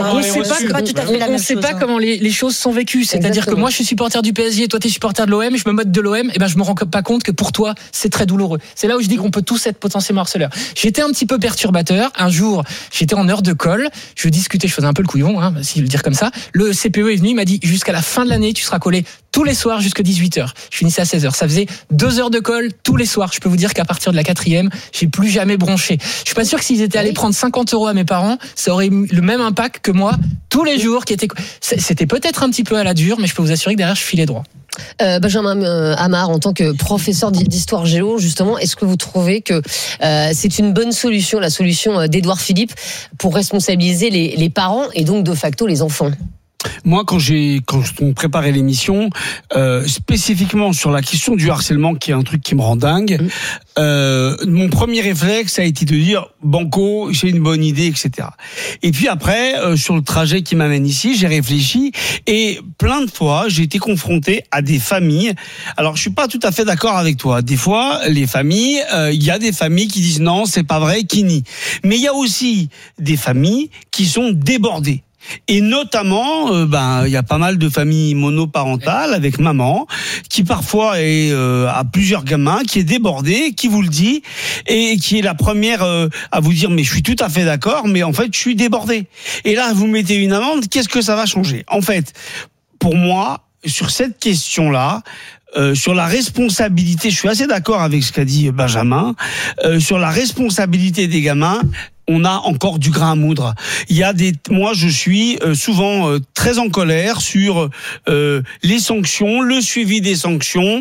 E: ne sait pas comment les choses sont vécues. C'est-à-dire que moi, je suis supporter du PSG, toi, tu es supporter de l'OM, je me moque de l'OM, et ben, je me rends pas compte que pour toi, c'est très douloureux. C'est là où je dis qu'on peut tous être potentiellement harceleurs. J'étais un petit peu perturbateur. Un jour, j'étais en heure de colle, je discutais, je faisais un peu le couillon, si je veux dire comme ça. Le CPE est venu, il m'a dit, jusqu'à la fin de l'année, tu seras collé tous les soirs jusqu'à 18h. Je finissais à 16h. Ça faisait 2 heures de colle tous les soirs. Je peux vous dire qu'à partir de la 4e, j'ai plus jamais bronché. Je suis pas sûr que s'ils étaient allés prendre 50 € à mes parents, ça aurait eu le même impact que moi, tous les jours, c'était peut-être un petit peu à la dure, mais je peux vous assurer que derrière, je filais droit.
C: Benjamin Amar, en tant que professeur d'histoire géo, justement, est-ce que vous trouvez que c'est une bonne solution, la solution d'Édouard Philippe, pour responsabiliser les parents et donc de facto les enfants ?
H: Moi, quand on préparait l'émission, spécifiquement sur la question du harcèlement, qui est un truc qui me rend dingue, mon premier réflexe a été de dire banco, c'est une bonne idée, etc. Et puis après, sur le trajet qui m'amène ici, j'ai réfléchi et plein de fois, j'ai été confronté à des familles. Alors, je suis pas tout à fait d'accord avec toi. Des fois, les familles, il y a des familles qui disent non, c'est pas vrai, qui nient. Mais il y a aussi des familles qui sont débordées. Et notamment, il y a pas mal de familles monoparentales avec maman qui parfois a plusieurs gamins, qui est débordée, qui vous le dit et qui est la première à vous dire mais je suis tout à fait d'accord, mais en fait je suis débordée. Et là vous mettez une amende, qu'est-ce que ça va changer ? En fait, pour moi, sur cette question-là, sur la responsabilité, je suis assez d'accord avec ce qu'a dit Benjamin, sur la responsabilité des gamins. On a encore du grain à moudre. Moi, je suis souvent très en colère sur les sanctions, le suivi des sanctions,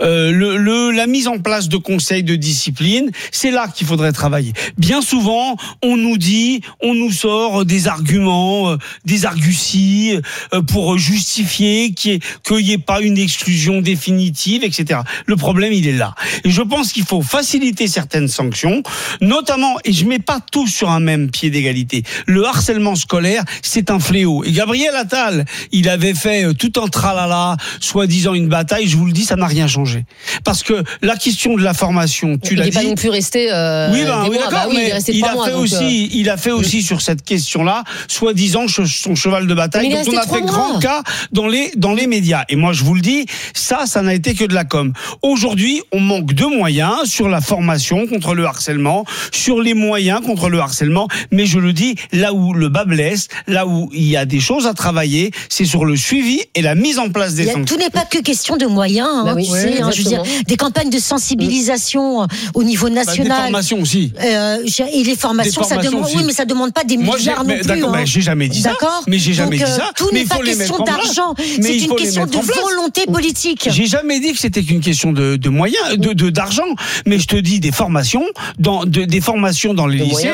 H: la mise en place de conseils de discipline. C'est là qu'il faudrait travailler. Bien souvent, on nous sort des arguments, des arguties pour justifier qu'il y ait pas une exclusion définitive, etc. Le problème, il est là. Et je pense qu'il faut faciliter certaines sanctions, notamment, et je mets pas tout sur un même pied d'égalité. Le harcèlement scolaire, c'est un fléau. Et Gabriel Attal, il avait fait tout un tralala, soi-disant une bataille. Je vous le dis, ça n'a rien changé. Parce que la question de la formation, tu l'as dit.
C: Il n'est pas non plus resté.
H: Oui, d'accord, mais il a fait aussi sur cette question-là, soi-disant son cheval de bataille. Donc on a fait grand cas dans les médias. Et moi, je vous le dis, ça n'a été que de la com. Aujourd'hui, on manque de moyens sur la formation contre le harcèlement, sur les moyens contre le harcèlement, mais je le dis, là où le bas blesse, là où il y a des choses à travailler, c'est sur le suivi et la mise en place des sanctions.
A: Tout n'est pas que question de moyens, je veux dire, des campagnes de sensibilisation au niveau national.
H: Des formations aussi.
A: Et les formations, ça demande, oui, mais ça demande pas des milliards non plus.
H: D'accord, j'ai jamais dit ça. Mais j'ai jamais dit ça.
A: Tout n'est pas question d'argent, c'est une question de volonté politique.
H: J'ai jamais dit que c'était qu'une question de moyens, d'argent, mais je te dis des formations dans les lycées.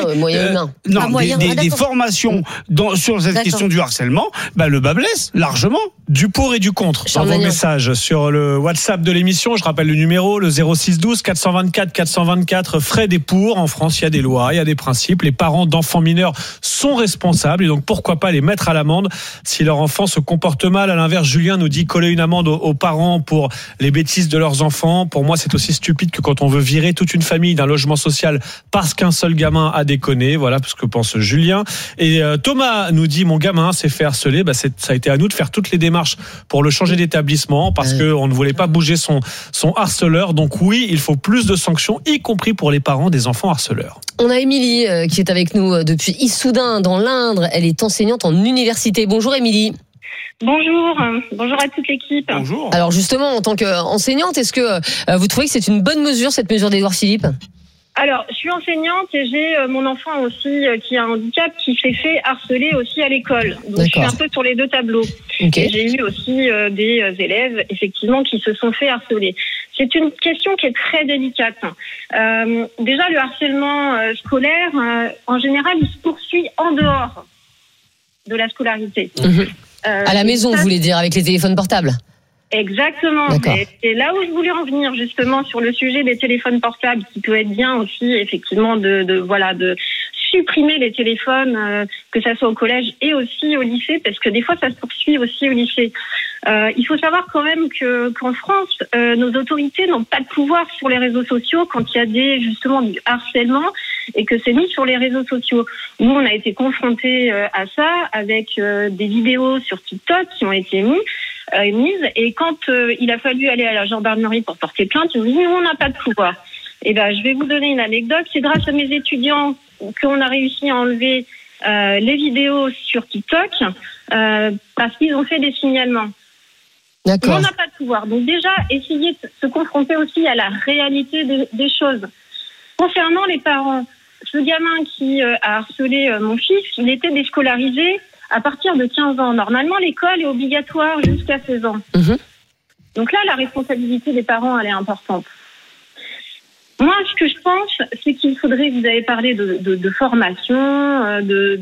H: Des formations sur cette question du harcèlement, le bas blesse largement.
F: Du pour et du contre dans vos messages sur le WhatsApp de l'émission. Je rappelle le numéro, le 06 12 424 424. Frais des pour. En France, il y a des lois, il y a des principes. Les parents d'enfants mineurs sont responsables et donc pourquoi pas les mettre à l'amende si leur enfant se comporte mal. À l'inverse, Julien nous dit coller une amende aux parents pour les bêtises de leurs enfants. Pour moi, c'est aussi stupide que quand on veut virer toute une famille d'un logement social parce qu'un seul gamin a déconné. Voilà ce que pense Julien. Et Thomas nous dit mon gamin s'est fait harceler. Ça a été à nous de faire toutes les démarches pour le changer d'établissement parce qu'on ne voulait pas bouger son harceleur. Donc oui, il faut plus de sanctions, y compris pour les parents des enfants harceleurs.
C: On a Émilie qui est avec nous depuis Issoudun dans l'Indre. Elle est enseignante en université. Bonjour Émilie.
Q: Bonjour à toute l'équipe.
H: Bonjour.
C: Alors justement, en tant qu'enseignante, est-ce que vous trouvez que c'est une bonne mesure, cette mesure d'Édouard Philippe ?
Q: Alors, je suis enseignante et j'ai mon enfant aussi qui a un handicap qui s'est fait harceler aussi à l'école. Donc, je suis un peu sur les deux tableaux. Okay. Et j'ai eu aussi des élèves, effectivement, qui se sont fait harceler. C'est une question qui est très délicate. Déjà, le harcèlement scolaire, en général, il se poursuit en dehors de la scolarité.
C: À la maison, vous voulez dire, avec les téléphones portables ?
Q: Exactement. C'est là où je voulais en venir justement sur le sujet des téléphones portables, qui peut être bien aussi effectivement de supprimer les téléphones, que ça soit au collège et aussi au lycée, parce que des fois ça se poursuit aussi au lycée. Il faut savoir quand même qu'en France, nos autorités n'ont pas de pouvoir sur les réseaux sociaux quand il y a du harcèlement. et que c'est mis sur les réseaux sociaux. Nous, on a été confrontés à ça avec des vidéos sur TikTok qui ont été mises, et quand il a fallu aller à la gendarmerie pour porter plainte, ils nous disent, nous, on n'a pas de pouvoir. Et je vais vous donner une anecdote. C'est grâce à mes étudiants qu'on a réussi à enlever les vidéos sur TikTok parce qu'ils ont fait des signalements. D'accord. Mais on n'a pas de pouvoir. Donc déjà, essayer de se confronter aussi à la réalité des choses. Concernant les parents, ce gamin qui a harcelé mon fils, il était déscolarisé à partir de 15 ans. Normalement, l'école est obligatoire jusqu'à 16 ans. Donc là, la responsabilité des parents, elle est importante. Moi, ce que je pense, c'est qu'il faudrait, vous avez parlé de formation,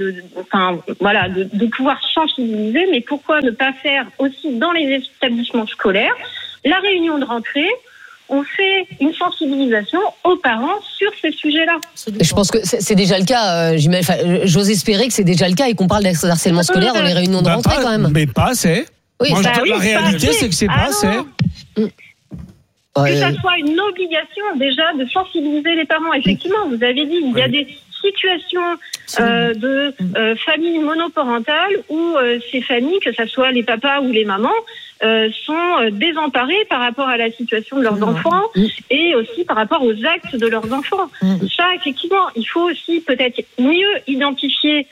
Q: de pouvoir sensibiliser, mais pourquoi ne pas faire aussi dans les établissements scolaires la réunion de rentrée? On fait une sensibilisation aux parents sur ces sujets-là.
C: Je pense que c'est déjà le cas. J'ose espérer que c'est déjà le cas et qu'on parle d'harcèlement scolaire dans les réunions de rentrée quand même.
H: Mais pas assez.
C: Oui,
H: moi, la réalité, c'est que c'est pas assez.
Q: Que ça soit une obligation déjà de sensibiliser les parents. Effectivement, vous avez dit, il y a des situations de familles monoparentales où ces familles, que ce soit les papas ou les mamans, sont désemparés par rapport à la situation de leurs enfants et aussi par rapport aux actes de leurs enfants. Ça, effectivement, il faut aussi peut-être mieux identifier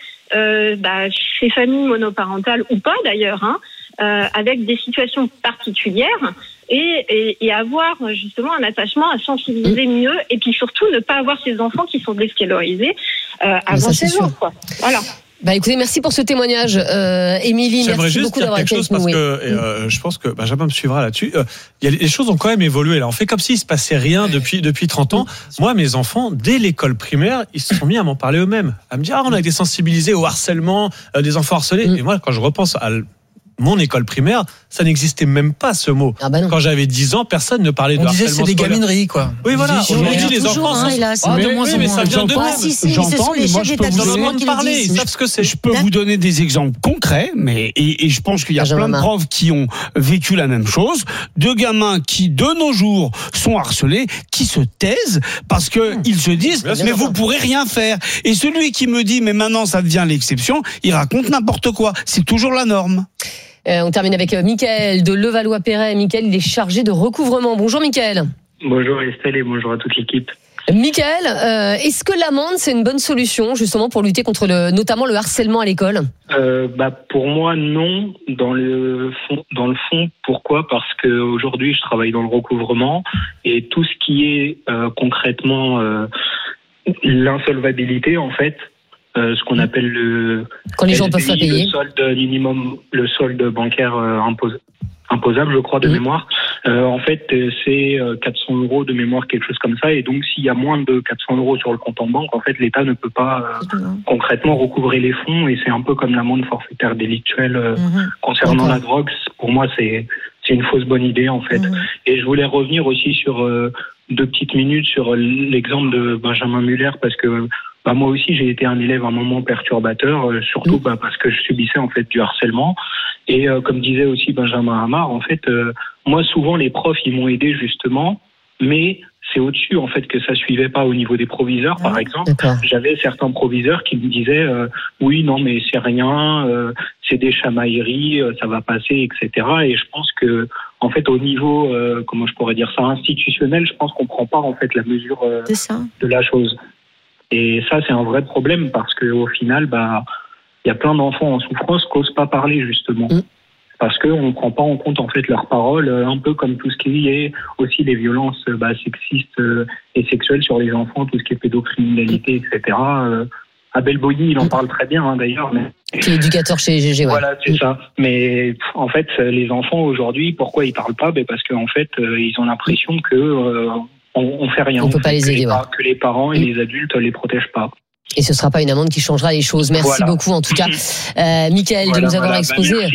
Q: ces familles monoparentales ou pas d'ailleurs, avec des situations particulières et avoir justement un attachement à sensibiliser mieux et puis surtout ne pas avoir ces enfants qui sont déscolarisés avant 16 ans. Voilà.
C: Écoutez, merci pour ce témoignage, Émilie. Merci beaucoup d'avoir été avec nous.
F: Parce que je pense que Benjamin me suivra là-dessus. Les choses ont quand même évolué. Là, on fait comme s'il se passait rien depuis 30 ans. Moi, mes enfants, dès l'école primaire, ils se sont mis à m'en parler eux-mêmes, à me dire on a été sensibilisés au harcèlement des enfants harcelés. Et moi, quand je repense à mon école primaire, ça n'existait même pas ce mot. Quand j'avais 10 ans, personne ne parlait de harcèlement scolaire.
E: On disait c'est des gamineries, quoi.
F: Oui, voilà. Aujourd'hui, les enfants sont... mais ça vient de même.
H: J'entends, mais moi, je peux vous
F: parler. Ils savent ce que c'est.
H: Je peux vous donner des exemples concrets, et je pense qu'il y a plein de profs qui ont vécu la même chose. De gamins qui, de nos jours, sont harcelés, qui se taisent parce que ils se disent, mais vous pourrez rien faire. Et celui qui me dit, mais maintenant ça devient l'exception, il raconte n'importe quoi. C'est toujours la norme.
C: On termine avec Mickaël de Levallois-Perret. Mickaël, il est chargé de recouvrement. Bonjour Mickaël.
R: Bonjour Estelle et bonjour à toute l'équipe.
C: Mickaël, est-ce que l'amende c'est une bonne solution justement pour lutter contre notamment le harcèlement à l'école ?
R: Pour moi non, dans le fond. Pourquoi ? Parce que aujourd'hui je travaille dans le recouvrement et tout ce qui est concrètement l'insolvabilité en fait. Ce qu'on appelle
C: quand les gens peuvent pas payer,
R: le solde minimum, le solde bancaire imposable, je crois, de mémoire. En fait, c'est 400 € de mémoire, quelque chose comme ça. Et donc, s'il y a moins de 400 € sur le compte en banque, en fait, l'État ne peut pas concrètement recouvrer les fonds. Et c'est un peu comme l'amende forfaitaire délictuelle concernant la drogue. Pour moi, c'est une fausse bonne idée, en fait. Et je voulais revenir aussi sur 2 petites minutes sur l'exemple de Benjamin Muller, parce que moi aussi, j'ai été un élève à un moment perturbateur, surtout parce que je subissais en fait du harcèlement. Et comme disait aussi Benjamin Hamar, en fait, moi souvent les profs ils m'ont aidé justement, mais c'est au-dessus en fait que ça suivait pas au niveau des proviseurs, par exemple. J'avais certains proviseurs qui me disaient oui non mais c'est rien, c'est des chamailleries, ça va passer, etc. Et je pense que en fait au niveau comment je pourrais dire ça, institutionnel, je pense qu'on prend pas en fait la mesure de la chose. Et ça, c'est un vrai problème parce qu'au final, il y a plein d'enfants en souffrance qui n'osent pas parler, justement. Parce qu'on ne prend pas en compte, en fait, leurs paroles, un peu comme tout ce qui est aussi les violences sexistes et sexuelles sur les enfants, tout ce qui est pédocriminalité, etc. Abel Boilly, il en parle très bien, d'ailleurs.
C: Qui est éducateur chez GG,
R: Voilà, c'est ça. Mais en fait, les enfants, aujourd'hui, pourquoi ils ne parlent pas ? Parce qu'en fait, ils ont l'impression que... on fait rien.
C: On peut pas les aider.
R: Que les parents et les adultes les protègent pas.
C: Et ce sera pas une amende qui changera les choses. Merci beaucoup en tout cas, Mickaël, de nous avoir exposé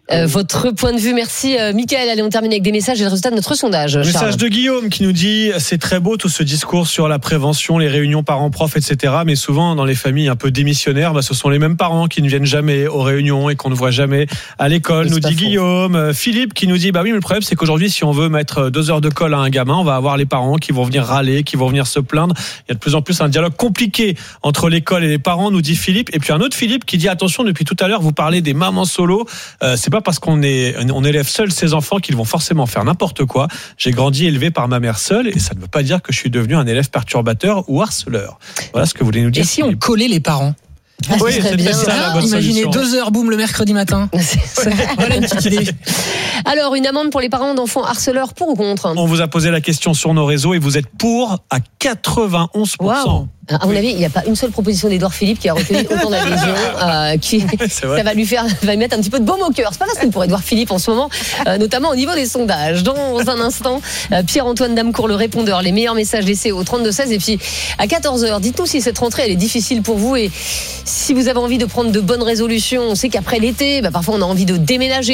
C: votre point de vue. Merci Mickaël. Allez, on termine avec des messages et le résultat de notre sondage.
F: Message de Guillaume qui nous dit: c'est très beau tout ce discours sur la prévention, les réunions parents-prof, etc. Mais souvent dans les familles un peu démissionnaires, ce sont les mêmes parents qui ne viennent jamais aux réunions et qu'on ne voit jamais à l'école, nous dit Guillaume. Philippe qui nous dit: bah oui, mais le problème c'est qu'aujourd'hui si on veut mettre 2 heures de colle à un gamin, on va avoir les parents qui vont venir râler, qui vont venir se plaindre. Il y a de plus en plus un dialogue compliqué entre l'école et les parents, nous dit Philippe. Et puis un autre Philippe qui dit: attention, depuis tout à l'heure vous parlez des mamans solo, c'est pas parce qu'on élève seul ses enfants qu'ils vont forcément faire n'importe quoi. J'ai grandi élevé par ma mère seule et ça ne veut pas dire que je suis devenu un élève perturbateur ou harceleur. Voilà ce que vous voulez nous dire.
E: Et si on collait les parents?
F: Oui, c'est bien ça la bonne
E: Imaginez
F: solution.
E: 2 heures, boum, le mercredi matin. Voilà une petite idée.
C: Alors, une amende pour les parents d'enfants harceleurs, pour ou contre?
F: On vous a posé la question sur nos réseaux et vous êtes pour à 91%.
C: Wow. À mon avis, il n'y a pas une seule proposition d'Édouard Philippe qui a retenu autant d'adhésion, ça va lui mettre un petit peu de baume au cœur. C'est pas facile pour Édouard Philippe en ce moment, notamment au niveau des sondages. Dans un instant, Pierre-Antoine Damecourt, le répondeur, les meilleurs messages laissés au 32-16. Et puis, à 14h, dites-nous si cette rentrée, elle est difficile pour vous et si vous avez envie de prendre de bonnes résolutions. On sait qu'après l'été, parfois on a envie de déménager.